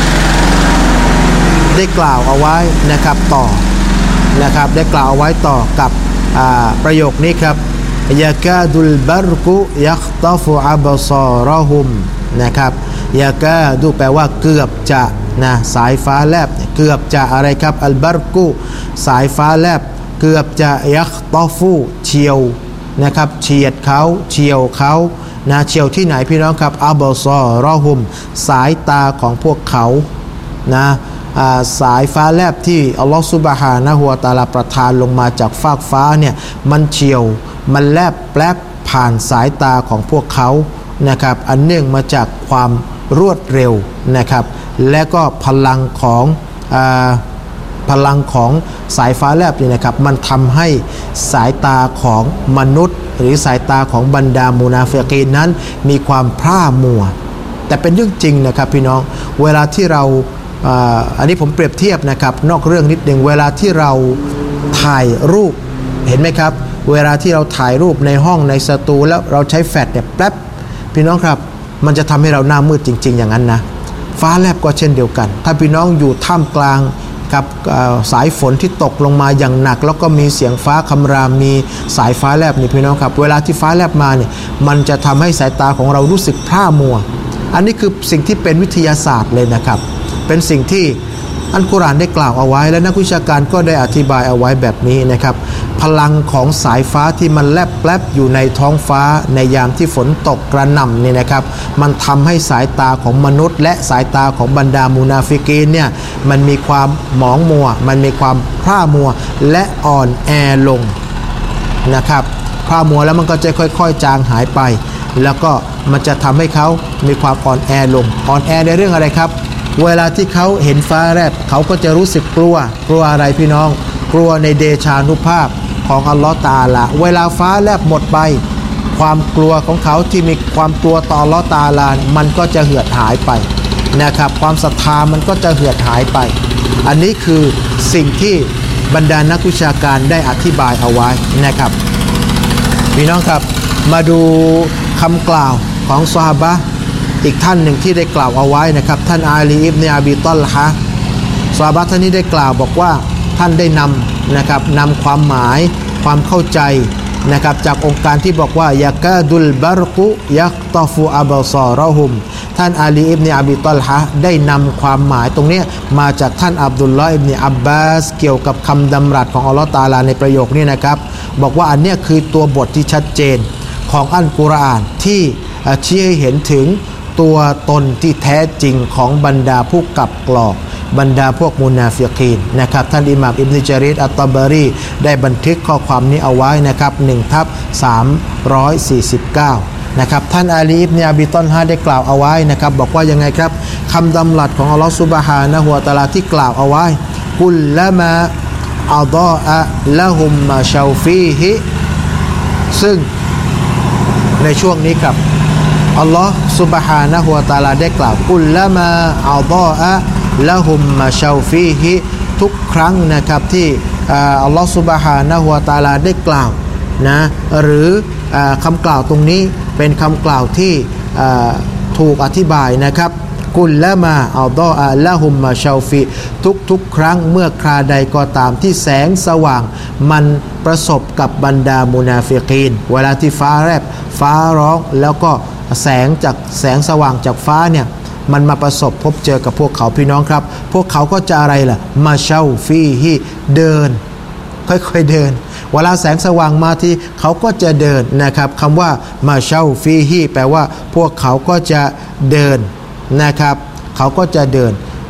ได้กล่าวเอาไว้นะครับต่อนะครับได้กล่าวเอาไว้ต่อกับประโยคนี้ครับยากาดุลบัรกุยัคตฟุอับซอรหุมนะครับยากาดูแปลว่าเกือบจะนะสายฟ้าแลบเกือบจะอะไรครับอัลบัรกุสายฟ้าแลบเกือบจะยัคตฟุเฉียวนะครับเฉียดเขาเฉียวเขานะเฉียวที่ไหนพี่น้องครับอับซอรหุมสายตาของพวกเขานะสายฟ้าแลบที่อัลลอฮฺซุบฮานะฮูวะตะอาลาประทานลงมาจากฟากฟ้าเนี่ยมันเฉียวมันแลบแปลบผ่านสายตาของพวกเขานะครับอันเนื่องมาจากความรวดเร็วนะครับและก็พลังของอ่าพลังของสายฟ้าแลบนี่นะครับมันทำให้สายตาของมนุษย์หรือสายตาของบรรดามุนาฟิกีนนั้นมีความพร่ามัวแต่เป็นเรื่องจริงนะครับพี่น้องเวลาที่เราอันนี้ผมเปรียบเทียบนะครับนอกเรื่องนิดหนึ่งเวลาที่เราถ่ายรูปเห็นไหมครับเวลาที่เราถ่ายรูปในห้องในสตูแล้วเราใช้แฟลชเนี่ยแป๊บพี่น้องครับมันจะทำให้เราหน้ามืดจริงๆอย่างนั้นนะฟ้าแลบก็เช่นเดียวกันถ้าพี่น้องอยู่ท่ามกลางกับสายฝนที่ตกลงมาอย่างหนักแล้วก็มีเสียงฟ้าคำรามมีสายฟ้าแลบนี่พี่น้องครับเวลาที่ฟ้าแลบมาเนี่ยมันจะทำให้สายตาของเรารู้สึกพร่ามัวอันนี้คือสิ่งที่เป็นวิทยาศาสตร์เลยนะครับเป็นสิ่งที่อัลกุรอานได้กล่าวเอาไว้และนักวิชาการก็ได้อธิบายเอาไว้แบบนี้นะครับพลังของสายฟ้าที่มันแลบแปลบอยู่ในท้องฟ้าในยามที่ฝนตกกระหน่ำเนี่ยนะครับมันทำให้สายตาของมนุษย์และสายตาของบรรดามุนาฟิกีนเนี่ยมันมีความหมองมัวมันมีความพร่ามัวและอ่อนแอลงนะครับพร่ามัวแล้วมันก็จะค่อยๆจางหายไปแล้วก็มันจะทำให้เขามีความอ่อนแอลงอ่อนแอในเรื่องอะไรครับเวลาที่เขาเห็นฟ้าแลบเขาก็จะรู้สึกกลัวกลัวอะไรพี่น้องกลัวในเดชานุภาพของอัลลอฮฺตะอาลาเวลาฟ้าแลบหมดไปความกลัวของเขาที่มีความกลัวต่ออัลลอฮฺตะอาลามันก็จะเหือดหายไปนะครับความศรัทธามันก็จะเหือดหายไปอันนี้คือสิ่งที่บรรดานักวิชาการได้อธิบายเอาไว้นะครับพี่น้องครับมาดูคำกล่าวของซอฮาบะห์อีกท่านหนึ่งที่ได้กล่าวเอาไว้นะครับท่านอาลีอิบนุอบีตอลฮะซอฮาบะห์ท่านนี้ได้กล่าวบอกว่าท่านได้นำนะครับนำความหมายความเข้าใจนะครับจากองค์การที่บอกว่ายากาดุลบารกุยักตอฟูอับซอรอฮุมท่านอาลีอิบนุอบีตอลฮะได้นำความหมายตรงนี้มาจากท่านอับดุลลอฮ์อิบนุอับบาสเกี่ยวกับคำดำรัสของอัลลอฮฺตะอาลาในประโยคนี้นะครับบอกว่าอันนี้คือตัวบทที่ชัดเจนของอัลกุรอานที่ชี้ให้เห็นถึงตัวตนที่แท้จริงของบรรดาผู้กลับกลอกบรรดาพวกมุนาฟิกีนนะครับท่านอิหม่ามอิบนุญะรีรอัตตะบารีได้บันทึกข้อความนี้เอาไว้นะครับ หนึ่งทับสามร้อยสี่สิบเก้า นะครับท่านอาลีอิบนุอบีตอลฮะได้กล่าวเอาไว้นะครับบอกว่ายังไงครับคำดำรัสของอัลลอฮฺซุบฮานะฮูวะตะอาลาที่กล่าวเอาไว้กุลละมาอัฎออะละฮุมมาชาฟีฮิซึ่งในช่วงนี้ครับอัลลอฮฺซุบฮานะฮูวะตะอาลาได้กล่าวกุลละมาอัฎออะละฮุมมาชาฟีฮิทุกครั้งนะครับที่อัลลอฮฺซุบฮานะฮูวะตะอาลาได้กล่าวนะหรือคำกล่าวตรงนี้เป็นคำกล่าวที่ถูกอธิบายนะครับกุลละมาอัฎออะละฮุมมาชาฟีทุกๆครั้งเมื่อคราใดก็ตามที่แสงสว่างมันประสบกับบรรดามุนาฟิกีนเวลาที่ฟ้าแลบฟ้าร้องแล้วก็แสงจากแสงสว่างจากฟ้าเนี่ยมันมาประสบพบเจอกับพวกเขาพี่น้องครับพวกเขาก็จะอะไรล่ะมาเช่าฟีฮีเดินค่อยๆเดินเวลาแสงสว่างมาที่เขาก็จะเดินนะครับคำว่ามาเช่าฟีฮีแปลว่าพวกเขาก็จะเดินนะครับเขาก็จะเดิน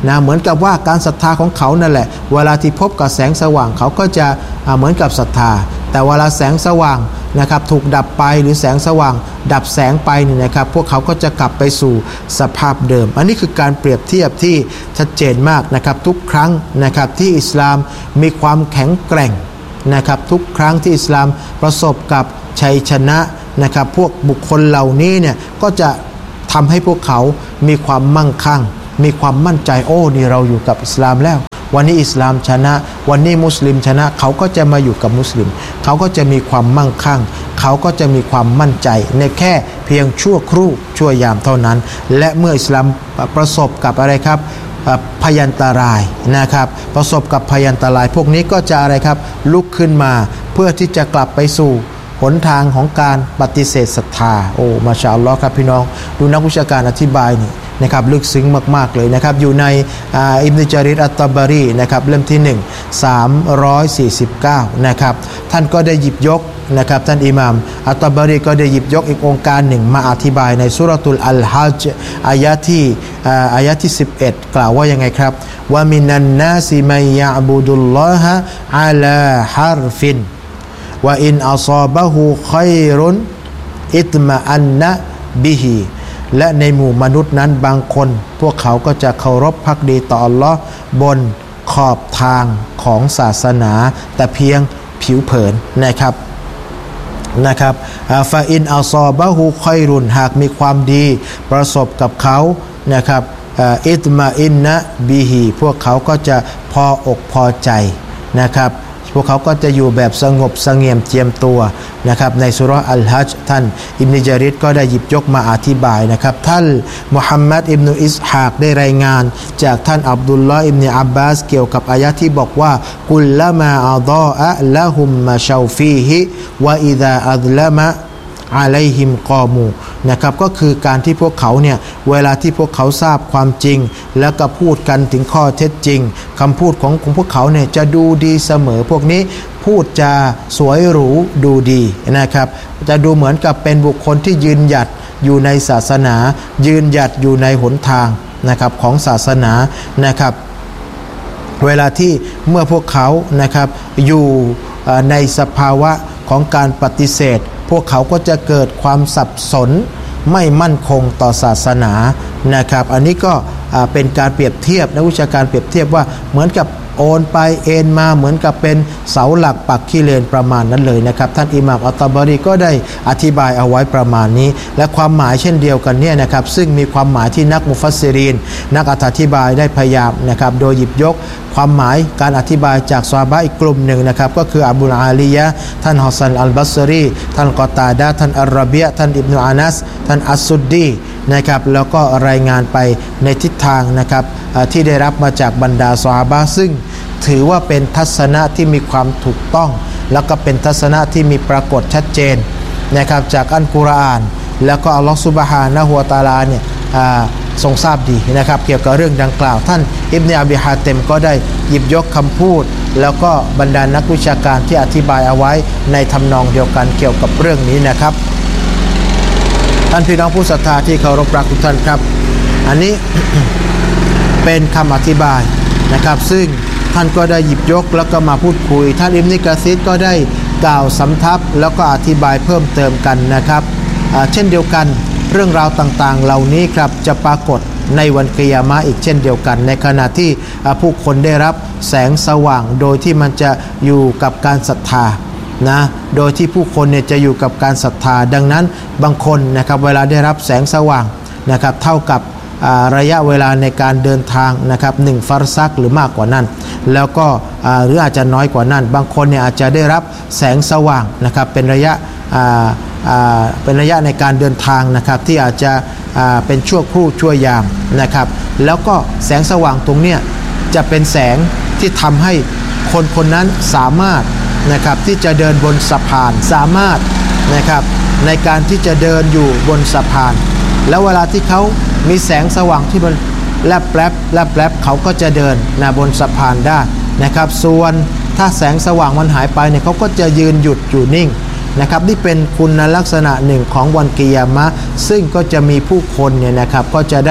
นะเหมือนกับว่าการศรัทธาของเขานั่นแหละเวลาที่พบกับแสงสว่างเขาก็จะเหมือนกับศรัทธาแต่เวลาแสงสว่างนะครับถูกดับไปหรือแสงสว่างดับแสงไปนี่นะครับพวกเขาก็จะกลับไปสู่สภาพเดิมอันนี้คือการเปรียบเทียบที่ชัดเจนมากนะครับทุกครั้งนะครับที่อิสลามมีความแข็งแกร่งนะครับทุกครั้งที่อิสลามประสบกับชัยชนะนะครับพวกบุคคลเหล่านี้เนี่ยก็จะทำให้พวกเขามีความมั่งคั่งมีความมั่นใจโอ้นี่เราอยู่กับอิสลามแล้ววันนี้อิสลามชนะวันนี้มุสลิมชนะเขาก็จะมาอยู่กับมุสลิมเขาก็จะมีความมั่งคั่งเขาก็จะมีความมั่นใจในแค่เพียงชั่วครู่ชั่วยามเท่านั้นและเมื่ออิสลามประสบกับอะไรครับพยันตรายนะครับประสบกับพยันตรายพวกนี้ก็จะอะไรครับลุกขึ้นมาเพื่อที่จะกลับไปสู่หนทางของการปฏิเสธศรัทธาโอ้มาชาอัลลอฮ์ครับพี่น้องดูนักวิชาการอธิบายนี่นะครับลึกซึ้งมากๆเลยนะครับอยู่ในอิบนุจาริรอัตตะบารีนะครับเล่มที่หนึ่ง สามร้อยสี่สิบเก้านะครับท่านก็ได้หยิบยกนะครับท่านอิหม่ามอัตตะบารีก็ได้หยิบยกอีกองค์การหนึ่งมาอธิบายในซูเราะตุลอัลฮัจญ์อายะห์ที่อายะห์ที่สิบเอ็ดกล่าวว่ายังไงครับวะมินันนาซิมัยยะอ์บุดุลลอฮะอะลาฮารฟินวะอินอัศอบะฮูค็อยรุนอิตมะอันนะบิฮิและในหมู่มนุษย์นั้นบางคนพวกเขาก็จะเคารพภักดีต่ออัลลอฮ์บนขอบทางของศาสนาแต่เพียงผิวเผินนะครับนะครับฟาอินอัลซอบะฮูค็อยรุนหากมีความดีประสบกับเขานะครับอิตมาอินนะบิฮิพวกเขาก็จะพออกพอใจนะครับพวกเขาก็จะอยู่แบบสงบเสงี่ยมเจียมตัวนะครับในซูเราะห์อัลฮัจญ์ท่านอิบนุจาริรก็ได้หยิบยกมาอธิบายนะครับท่านมุฮัมมัดอิบนุอิสฮากได้รายงานจากท่านอับดุลลอฮ์อิบนุอับบาสเกี่ยวกับอายะห์ที่บอกว่ากุลละมาอัฎออะละฮุมมาชาฟีฮิวะอิซาอัซละมะอะลัยฮิมกอมูนะครับก็คือการที่พวกเขาเนี่ยเวลาที่พวกเขาทราบความจริงแล้วก็พูดกันถึงข้อเท็จจริงคำพูดของของพวกเขาเนี่ยจะดูดีเสมอพวกนี้พูดจาสวยหรูดูดีนะครับจะดูเหมือนกับเป็นบุคคลที่ยืนหยัดอยู่ในศาสนายืนหยัดอยู่ในหนทางนะครับของศาสนานะครับเวลาที่เมื่อพวกเขานะครับอยู่ในสภาวะของการปฏิเสธพวกเขาก็จะเกิดความสับสนไม่มั่นคงต่อศาสนานะครับอันนี้ก็เป็นการเปรียบเทียบนักวิชาการเปรียบเทียบว่าเหมือนกับโอนไปเอ็นมาเหมือนกับเป็นเสาหลักปักขี้เลนประมาณนั้นเลยนะครับท่านอิหม่ามอัตตะบารีก็ได้อธิบายเอาไว้ประมาณนี้และความหมายเช่นเดียวกันเนี่ยนะครับซึ่งมีความหมายที่นักมุฟัสซิรีนนักอธิบายได้พยายามนะครับโดยหยิบยกความหมายการอธิบายจากซอฮาบะห์อีกกลุ่มหนึ่งนะครับก็คืออบูลอาลียะห์ท่านฮอสซันอัลบัศรีท่านกอตาดะห์ท่านอัรรอบียะห์ท่านอิบนุอานัสท่านอัสซุดดีนะครับแล้วก็รายงานไปในทิศทางนะครับที่ได้รับมาจากบรรดาซอฮาบะห์ซึ่งถือว่าเป็นทัศนะที่มีความถูกต้องแล้วก็เป็นทัศนะที่มีปรากฏชัดเจนนะครับจากอัลกุรอานแล้วก็อัลลอฮฺซุบฮานะฮูวะตะอาลาเนี่ยทรงทราบดีนะครับเกี่ยวกับเรื่องดังกล่าวท่านอิบนุอบีฮาติมก็ได้หยิบยกคำพูดแล้วก็บรรดานักวิชาการที่อธิบายเอาไว้ในทำนองเดียวกันเกี่ยวกับเรื่องนี้นะครับท่านพี่น้องผู้ศรัทธาที่เคารพรักทุกท่านครับอันนี้ เป็นคำอธิบายนะครับซึ่งท่านก็ได้หยิบยกแล้วก็มาพูดคุยท่านอิบนุกะซีรก็ได้กล่าวสำทับแล้วก็อธิบายเพิ่มเติมกันนะครับเช่นเดียวกันเรื่องราวต่างๆเหล่านี้ครับจะปรากฏในวันกิยามะห์อีกเช่นเดียวกันในขณะที่ผู้คนได้รับแสงสว่างโดยที่มันจะอยู่กับการศรัทธานะโดยที่ผู้คนเนี่ยจะอยู่กับการศรัทธาดังนั้นบางคนนะครับเวลาได้รับแสงสว่างนะครับเท่ากับระยะเวลาในการเดินทางนะครับหนึ่งฟัรซักหรือมากกว่านั้นแล้วก็หรืออาจจะน้อยกว่านั้นบางคนเนี่ยอาจจะได้รับแสงสว่างนะครับเป็นระยะเป็นระยะในการเดินทางนะครับที่อาจจะเป็นชั่วครู่ชั่วยามนะครับแล้วก็แสงสว่างตรงเนี้ยจะเป็นแสงที่ทำให้คนคนนั้นสามารถนะครับที่จะเดินบนสะพานสามารถนะครับในการที่จะเดินอยู่บนสะพานแล้วเวลาที่เขามีแสงสว่างที่มันแลบแป๊บแลบแป๊บเขาก็จะเดินนะบนสะพานได้นะครับส่วนถ้าแสงสว่างมันหายไปเนี่ยเขาก็จะยืนหยุดอยู่นิ่งนะครับนี่เป็นคุณลักษณะหนึ่งของวันกิยามะห์ซึ่งก็จะมีผู้คนเนี่ยนะครับก็จะได้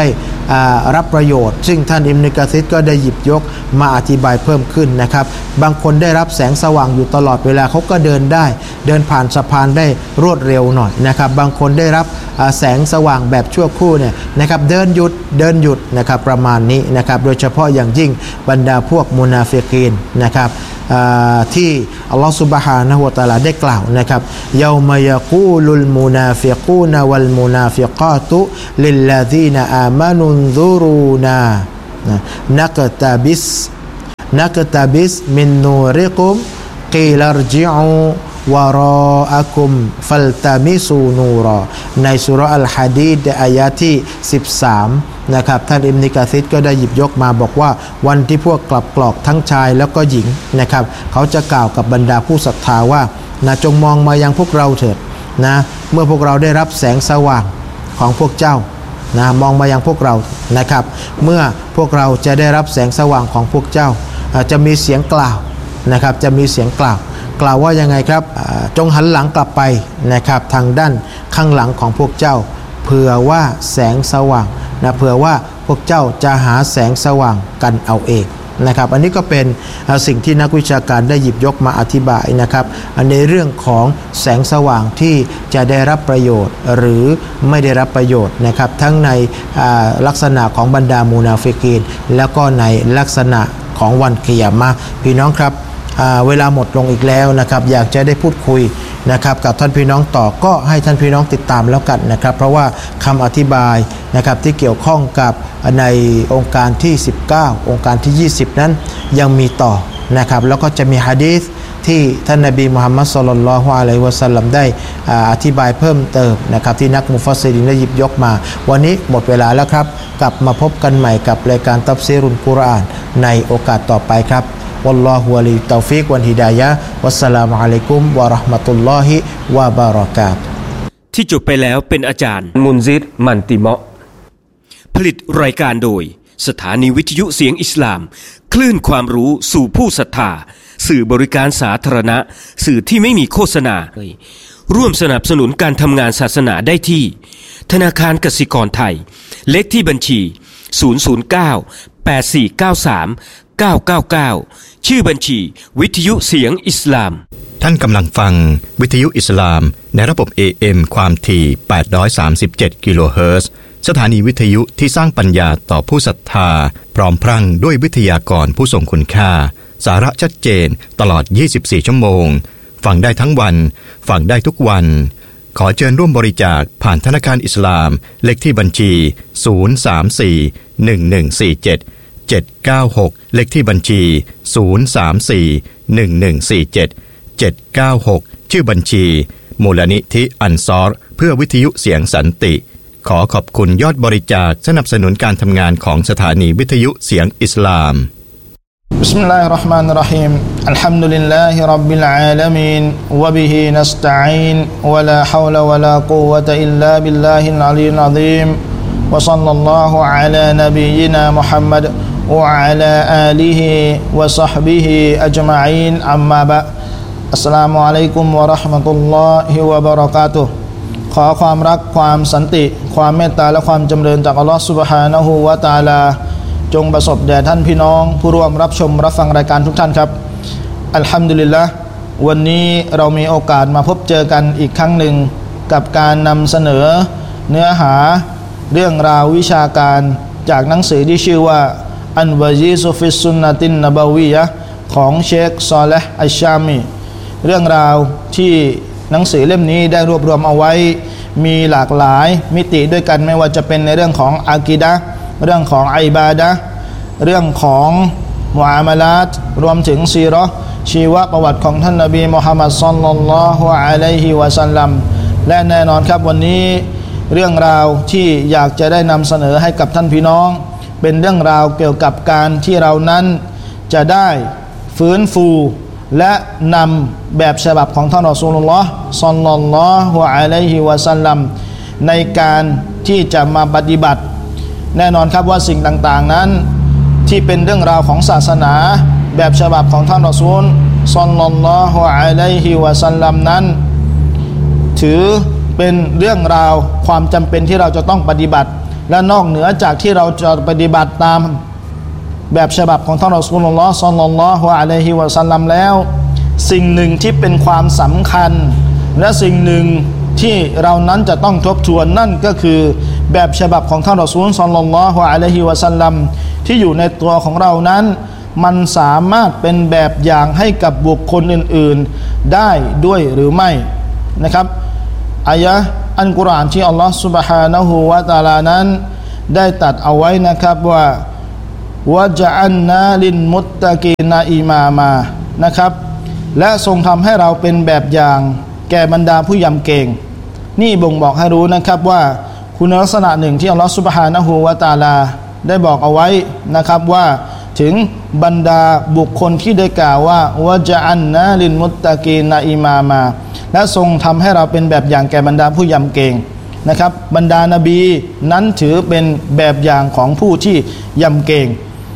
รับประโยชน์ซึ่งท่านอิบนุกะซีรก็ได้หยิบยกมาอธิบายเพิ่มขึ้นนะครับบางคนได้รับแสงสว่างอยู่ตลอดเวลาเขาก็เดินได้เดินผ่านสะพานได้รวดเร็วหน่อยนะครับบางคนได้รับแสงสว่างแบบชั่วครู่เนี่ยนะครับเดินหยุดเดินหยุดนะครับประมาณนี้นะครับโดยเฉพาะอย่างยิ่งบรรดาพวกมุนาฟิกีนนะครับที่อัลลอฮฺ سبحانه และ تعالى ได้กล่าวนะครับยามะยะกูลุลมุนาฟิกูนวัลมุนาฟิกาตุลิลลซีนอามานุนซุรูนานักตาบิสนักตาบิสมินนูริกุมกีลารจิอูวารออะกุมฟัลตามิซูนูรอในสุเราะห์อัลหะดีดอายะที่สิบสามนะครับท่านอิบนุกะซีรก็ได้หยิบยกมาบอกว่าวันที่พวกกลับกรอกทั้งชายแล้วก็หญิงนะครับเขาจะกล่าวกับบรรดาผู้ศรัทธาว่านะจงมองมายังพวกเราเถิดนะเมื่อพวกเราได้รับแสงสว่างของพวกเจ้านะมองมายังพวกเรานะครับเมื่อพวกเราจะได้รับแสงสว่างของพวกเจ้าจะมีเสียงกล่าวนะครับจะมีเสียงกล่าวกล่าวว่ายังไงครับจงหันหลังกลับไปนะครับทางด้านข้างหลังของพวกเจ้าเผื่อว่าแสงสว่างนะเผื่อว่าพวกเจ้าจะหาแสงสว่างกันเอาเองนะครับอันนี้ก็เป็นสิ่งที่นักวิชาการได้หยิบยกมาอธิบายนะครับในเรื่องของแสงสว่างที่จะได้รับประโยชน์หรือไม่ได้รับประโยชน์นะครับทั้งในลักษณะของบรรดามุนาฟิกีนแล้วก็ในลักษณะของวันกิยามะห์พี่น้องครับเวลาหมดลงอีกแล้วนะครับอยากจะได้พูดคุยนะครับกับท่านพี่น้องต่อก็ให้ท่านพี่น้องติดตามแล้วกันนะครับเพราะว่าคำอธิบายนะครับที่เกี่ยวข้องกับในองค์การที่สิบเก้าองค์การที่ยี่สิบนั้นยังมีต่อนะครับแล้วก็จะมีหะดีษที่ท่านนบีมุฮัมมัดศ็อลลัลลอฮุอะลัยฮิวะซัลลัมได้อธิบายเพิ่มเติมนะครับที่นักมุฟัสซิรินได้หยิบยกมาวันนี้หมดเวลาแล้วครับกลับมาพบกันใหม่กับรายการตัฟซีรุลกุรอานในโอกาสต่อไปครับوالله ولي التوفيق والهداية والسلام عليكم ورحمة الله وبركاته ที่จบไปแล้วเป็นอาจารย์มุนซิรมันติเมาะผลิตรายการโดยสถานีวิทยุเสียงอิสลามคลื่นความรู้สู่ผู้ศรัทธาสื่อบริการสาธารณะสื่อที่ไม่มีโฆษณาร่วมสนับสนุนการทำงานศาสนาได้ที่ธนาคารกสิกรไทยเลขที่บัญชีศูนย์ ศูนย์ เก้า แปด สี่ เก้า สาม เก้า เก้า เก้าชื่อบัญชีวิทยุเสียงอิสลามท่านกำลังฟังวิทยุอิสลามในระบบ เอ เอ็ม ความถี่แปดร้อยสามสิบเจ็ดกิโลเฮิรตซ์สถานีวิทยุที่สร้างปัญญาต่อผู้ศรัทธาพร้อมพรั่งด้วยวิทยากรผู้ทรงคุณค่าสาระชัดเจนตลอดยี่สิบสี่ชั่วโมงฟังได้ทั้งวันฟังได้ทุกวันขอเชิญร่วมบริจาคผ่านธนาคารอิสลามเลขที่บัญชีศูนย์ สาม สี่ หนึ่ง หนึ่ง สี่ เจ็ด เจ็ด เก้า หกเลขที่บัญชีศูนย์ สาม สี่ หนึ่ง หนึ่ง สี่ เจ็ด เจ็ด เก้า หกชื่อบัญชีมูลนิธิอันซอรเพื่อวิทยุเสียงสันติขอขอบคุณยอดบริจาคสนับสนุนการทำงานของสถานีวิทยุเสียงอิสลาม بسم الله الرحمن الرحيم الحمد لله رب العالمين وبه نستعين ولا حول ولا قوة إلا بالله العلي العظيم وصلى الله على نبينا محمد وعلى آله وصحبه أجمعين أما بعد السلام عليكم ورحمة الله وبركاته ขอความรักความสันติความเมตตาและความจำเริญจากอัลลอฮฺซุบฮานะฮูวะตะอาลาจงประสบแด่ท่านพี่น้องผู้ร่วมรับชมรับฟังรายการทุกท่านครับอัลฮัมดุลิลละห์วันนี้เรามีโอกาสมาพบเจอกันอีกครั้งหนึ่งกับการนำเสนอเนื้อหาเรื่องราววิชาการจากหนังสือที่ชื่อว่าอันวะจีซุฟิสซุนนะตินนบาวียะห์ของเชคซอเลห์อัชชามีเรื่องราวที่หนังสือเล่มนี้ได้รวบรวมเอาไว้มีหลากหลายมิติด้วยกันไม่ว่าจะเป็นในเรื่องของอากีดะห์เรื่องของอิบาดะห์เรื่องของมุอามาลาตรวมถึงซีเราะห์ชีวประวัติของท่านนบีมุฮัมมัดศ็อลลัลลอฮุอะลัยฮิวะซัลลัมและแน่นอนครับวันนี้เรื่องราวที่อยากจะได้นำเสนอให้กับท่านพี่น้องเป็นเรื่องราวเกี่ยวกับการที่เรานั้นจะได้ฟื้นฟูและนำแบบฉบับของท่านรอซูลุลลอฮ์ศ็อลลัลลอฮุอะลัยฮิวะซัลลัมในการที่จะมาปฏิบัติแน่นอนครับว่าสิ่งต่างๆนั้นที่เป็นเรื่องราวของศาสนาแบบฉบับของท่านรอซูลศ็อลลัลลอฮุอะลัยฮิวะซัลลัมนั้นถือเป็นเรื่องราวความจำเป็นที่เราจะต้องปฏิบัติและนอกเหนือจากที่เราจะปฏิบัติตามแบบฉบับของท่านรอซูลุลลอฮ์ศ็อลลัลลอฮุอะลัยฮิวะซัลลัมแล้วสิ่งหนึ่งที่เป็นความสำคัญและสิ่งหนึ่งที่เรานั้นจะต้องทบทวนนั่นก็คือแบบฉบับของท่านรอซูลศ็อลลัลลอฮุอะลัยฮิวะซัลลัมที่อยู่ในตัวของเรานั้นมันสามารถเป็นแบบอย่างให้กับบุคคลอื่นๆได้ด้วยหรือไม่นะครับอายะห์อัลกุรอานที่อัลลอฮฺ سبحانه และ تعالى นั้นได้ตัดเอาไว้นะครับว่าวะจะอันนาลินมุตตะกีนาอิมามานะครับและทรงทำให้เราเป็นแบบอย่างแก่บรรดาผู้ยำเกรงนี่บ่งบอกให้รู้นะครับว่าคุณลักษณะหนึ่งที่อัลลอฮฺ سبحانه และ تعالى ได้บอกเอาไว้นะครับว่าถึงบรรดาบุคคลที่ได้กล่าวว่าวะจะอันนาลินมุตตะกีนาอิมามาและทรงทำให้เราเป็นแบบอย่างแก่บรรดาผู้ยำเกรงนะครับบรรดานบีนั้นถือเป็นแบบอย่างของผู้ที่ยำเกรง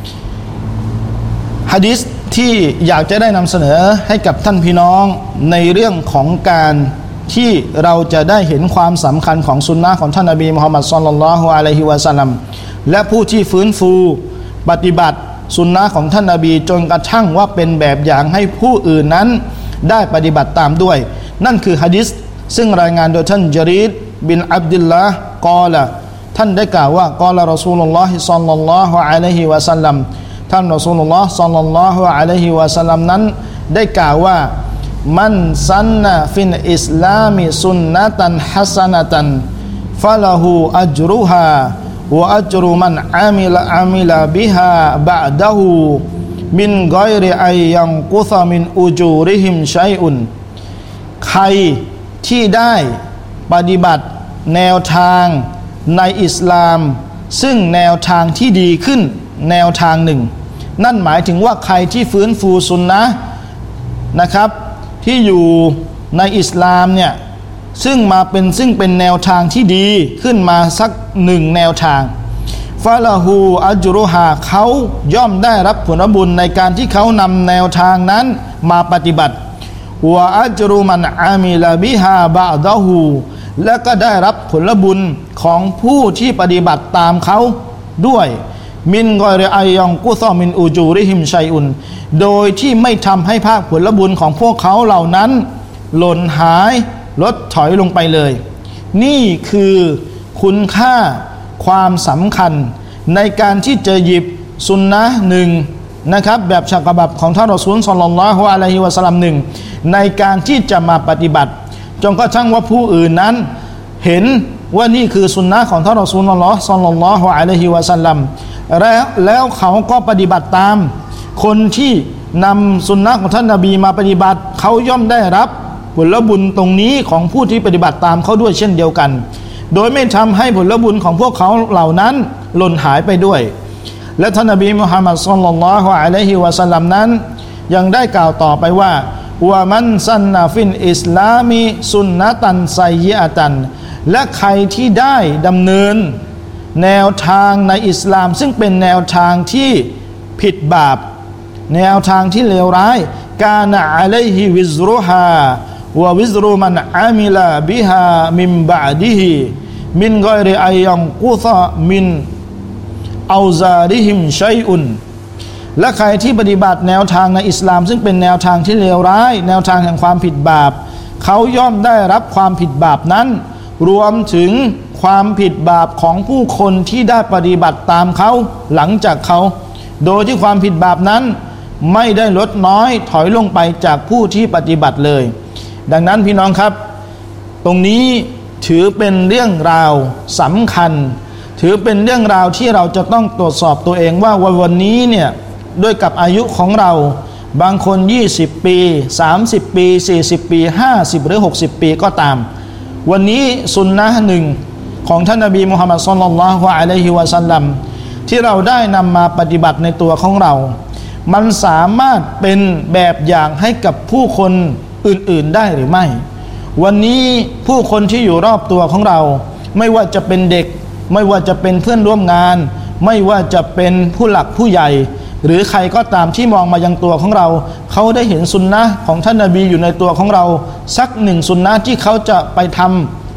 หะดีษที่อยากจะได้นำเสนอให้กับท่านพี่น้องในเรื่องของการที่เราจะได้เห็นความสำคัญของสุนนะของท่านนบีมุฮัมมัดศ็อลลัลลอฮุอะลัยฮิวะซัลลัมและผู้ที่ฟื้นฟูปฏิบัติสุนนะของท่านนบีจนกระทั่งว่าเป็นแบบอย่างให้ผู้อื่นนั้นได้ปฏิบัติตามด้วยนั่นคือหะดีษซึ่งรายงานโดยท่านจารีดบินอับดุลละห์กอละท่านได้กล่าวว่ากอละรอซูลุลลอฮิศ็อลลัลลอฮุอะลัยฮิวะซัลลัมท่านรอซูลุลลอฮ์ศ็อลลัลลอฮุอะลัยฮิวะซัลลัมนั้นได้กล่าวว่ามันซันนะฟินอิสลามิสุนนะตันฮัสนะตันฟะละฮูอัจรุฮาวะอัจรุมันอามิลอามิลบิฮาบะดะฮูมินกอยริอัยยังกุซะมินอุจูริฮิมชัยอุนใครที่ได้ปฏิบัติแนวทางในอิสลามซึ่งแนวทางที่ดีขึ้นแนวทางหนึ่งนั่นหมายถึงว่าใครที่ฟื้นฟูซุนนะนะครับที่อยู่ในอิสลามเนี่ยซึ่งมาเป็นซึ่งเป็นแนวทางที่ดีขึ้นมาสักหนึ่งแนวทางฟะละฮูอัจรุฮาเขาย่อมได้รับผลบุญในการที่เขานำแนวทางนั้นมาปฏิบัติวะอัจรุมันอามิลบิฮาบะดะฮูและก็ได้รับผลบุญของผู้ที่ปฏิบัติตามเขาด้วยมินกอยริอัยยังกุซอมินอูจูริฮิมชัยอุนโดยที่ไม่ทำให้ภาคผลบุญของพวกเขาเหล่านั้นหล่นหายลดถอยลงไปเลยนี่คือคุณค่าความสำคัญในการที่จะหยิบสุนนะหนึ่งนะครับแบบฉบับของท่านรอซูลศ็อลลัลลอฮุอะลัยฮิวะซัลลัมหนึ่งในการที่จะมาปฏิบัติจนกระทั่งว่าผู้อื่นนั้นเห็นว่านี่คือสุนนะของท่านรอซูลศ็อลลัลลอฮุอะลัยฮิวะซัลลัมแล้วแล้วเขาก็ปฏิบัติตามคนที่นำสุนนะของท่านนบีมาปฏิบัติเขาย่อมได้รับผลบุญตรงนี้ของผู้ที่ปฏิบัติตามเขาด้วยเช่นเดียวกันโดยไม่ทำให้ผลบุญของพวกเขาเหล่านั้นหล่นหายไปด้วยและท่านนบีมุฮัมมัดศ็อลลัลลอฮุอะลัยฮิวะซัลลัมนั้นยังได้กล่าวต่อไปว่าวะมันซันนะฟินอิสลามิสุนนะตันไซยิอะตันและใครที่ได้ดำเนินแนวทางในอิสลามซึ่งเป็นแนวทางที่ผิดบาปแนวทางที่เลวร้ายกานะอะลัยฮิวิซรุฮาวะวิซรุมันอามิลบิฮามินบะดิฮิมินกอยริอัยยังกุซะมินเอาซาริฮิมชัยอุนและใครที่ปฏิบัติแนวทางในอิสลามซึ่งเป็นแนวทางที่เลวร้ายแนวทางแห่งความผิดบาปเขาย่อมได้รับความผิดบาปนั้นรวมถึงความผิดบาปของผู้คนที่ได้ปฏิบัติตามเขาหลังจากเขาโดยที่ความผิดบาปนั้นไม่ได้ลดน้อยถอยลงไปจากผู้ที่ปฏิบัติเลยดังนั้นพี่น้องครับตรงนี้ถือเป็นเรื่องราวสำคัญถือเป็นเรื่องราวที่เราจะต้องตรวจสอบตัวเองว่าวันนี้เนี่ยด้วยกับอายุของเราบางคนยี่สิบปีสามสิบปีสี่สิบปีห้าสิบหรือหกสิบปีก็ตามวันนี้สุนนะหนึ่งของท่านนบีมุฮัมมัดศ็อลลัลลอฮุอะลัยฮิวะซัลลัมที่เราได้นำมาปฏิบัติในตัวของเรามันสามารถเป็นแบบอย่างให้กับผู้คนอื่นๆได้หรือไม่วันนี้ผู้คนที่อยู่รอบตัวของเราไม่ว่าจะเป็นเด็กไม่ว่าจะเป็นเพื่อนร่วมงานไม่ว่าจะเป็นผู้หลักผู้ใหญ่หรือใครก็ตามที่มองมายังตัวของเราเขาได้เห็นสุนนะของท่านนบีอยู่ในตัวของเราสักหนึ่งสุนนะที่เขาจะไปทำ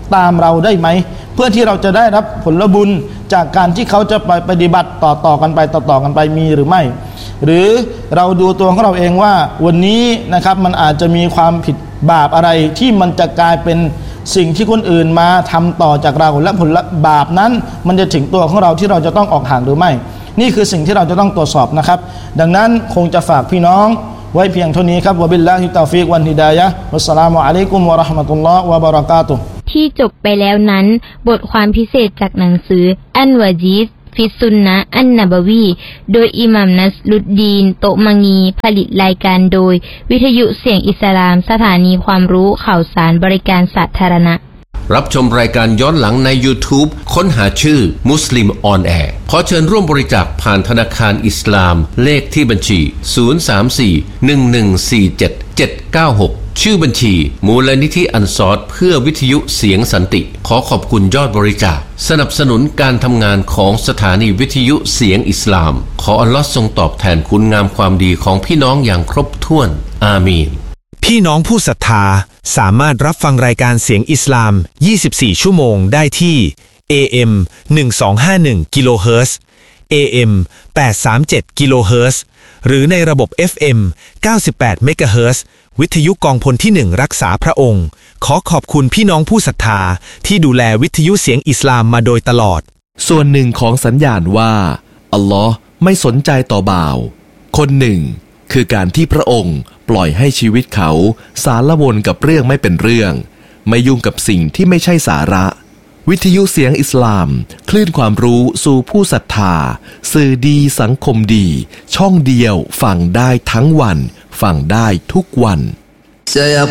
ตามเราได้ไหมเพื่อที่เราจะได้รับผลบุญจากการที่เขาจะไปปฏิบัติต่อต่อกันไปต่อต่อกันไปมีหรือไม่หรือเราดูตัวของเราเองว่าวันนี้นะครับมันอาจจะมีความผิดบาปอะไรที่มันจะกลายเป็นสิ่งที่คนอื่นมาทำต่อจากเราและผลบาปนั้นมันจะถึงตัวของเราที่เราจะต้องออกห่างหรือไม่นี่คือสิ่งที่เราจะต้องตรวจสอบนะครับดังนั้นคงจะฝากพี่น้องไว้เพียงเท่านี้ครับวะบิลลาฮิตอฟิกวันฮิดายะฮ์วัสสลามุอะลัยกุมวะเราะห์มะตุลลอฮ์วะบะเราะกาตุฮ์ที่จบไปแล้วนั้นบทความพิเศษจากหนังสืออันวะจีซฟิสุนนะอันนบวีโดยอิหม่ามนัสรุดดีนโตมังีผลิตรายการโดยวิทยุเสียงอิสลามสถานีความรู้ข่าวสารบริการสาธารณะรับชมรายการย้อนหลังใน YouTube ค้นหาชื่อมุสลิมออนแอร์ขอเชิญร่วมบริจาคผ่านธนาคารอิสลามเลขที่บัญชีศูนย์ สาม สี่ หนึ่ง หนึ่ง สี่ เจ็ด เจ็ด เก้า หกชื่อบัญชีมูลนิธิอันซอรเพื่อวิทยุเสียงสันติขอขอบคุณยอดบริจาคสนับสนุนการทำงานของสถานีวิทยุเสียงอิสลามขออัลลอฮ์ทรงตอบแทนคุณงามความดีของพี่น้องอย่างครบถ้วนอามีนพี่น้องผู้ศรัทธาสามารถรับฟังรายการเสียงอิสลามยี่สิบสี่ชั่วโมงได้ที่ เอ เอ็ม หนึ่งสองห้าหนึ่ง กิโลเฮิรตซ์ เอ เอ็ม แปดสามเจ็ด กิโลเฮิรตซ์หรือในระบบ เอฟ เอ็ม เก้าสิบแปด เมกะเฮิรตซ์วิทยุกองพลที่หนึ่งรักษาพระองค์ขอขอบคุณพี่น้องผู้ศรัทธาที่ดูแลวิทยุเสียงอิสลามมาโดยตลอดส่วนหนึ่งของสัญญาณว่าอัลลอฮ์ไม่สนใจต่อบ่าวคนหนึ่งคือการที่พระองค์ปล่อยให้ชีวิตเขาสารวนกับเรื่องไม่เป็นเรื่องไม่ยุ่งกับสิ่งที่ไม่ใช่สาระวิทยุเสียงอิสลามคลื่นความรู้สู่ผู้ศรัทธาสื่อดีสังคมดีช่องเดียวฟังได้ทั้งวันฟังได้ทุกวัน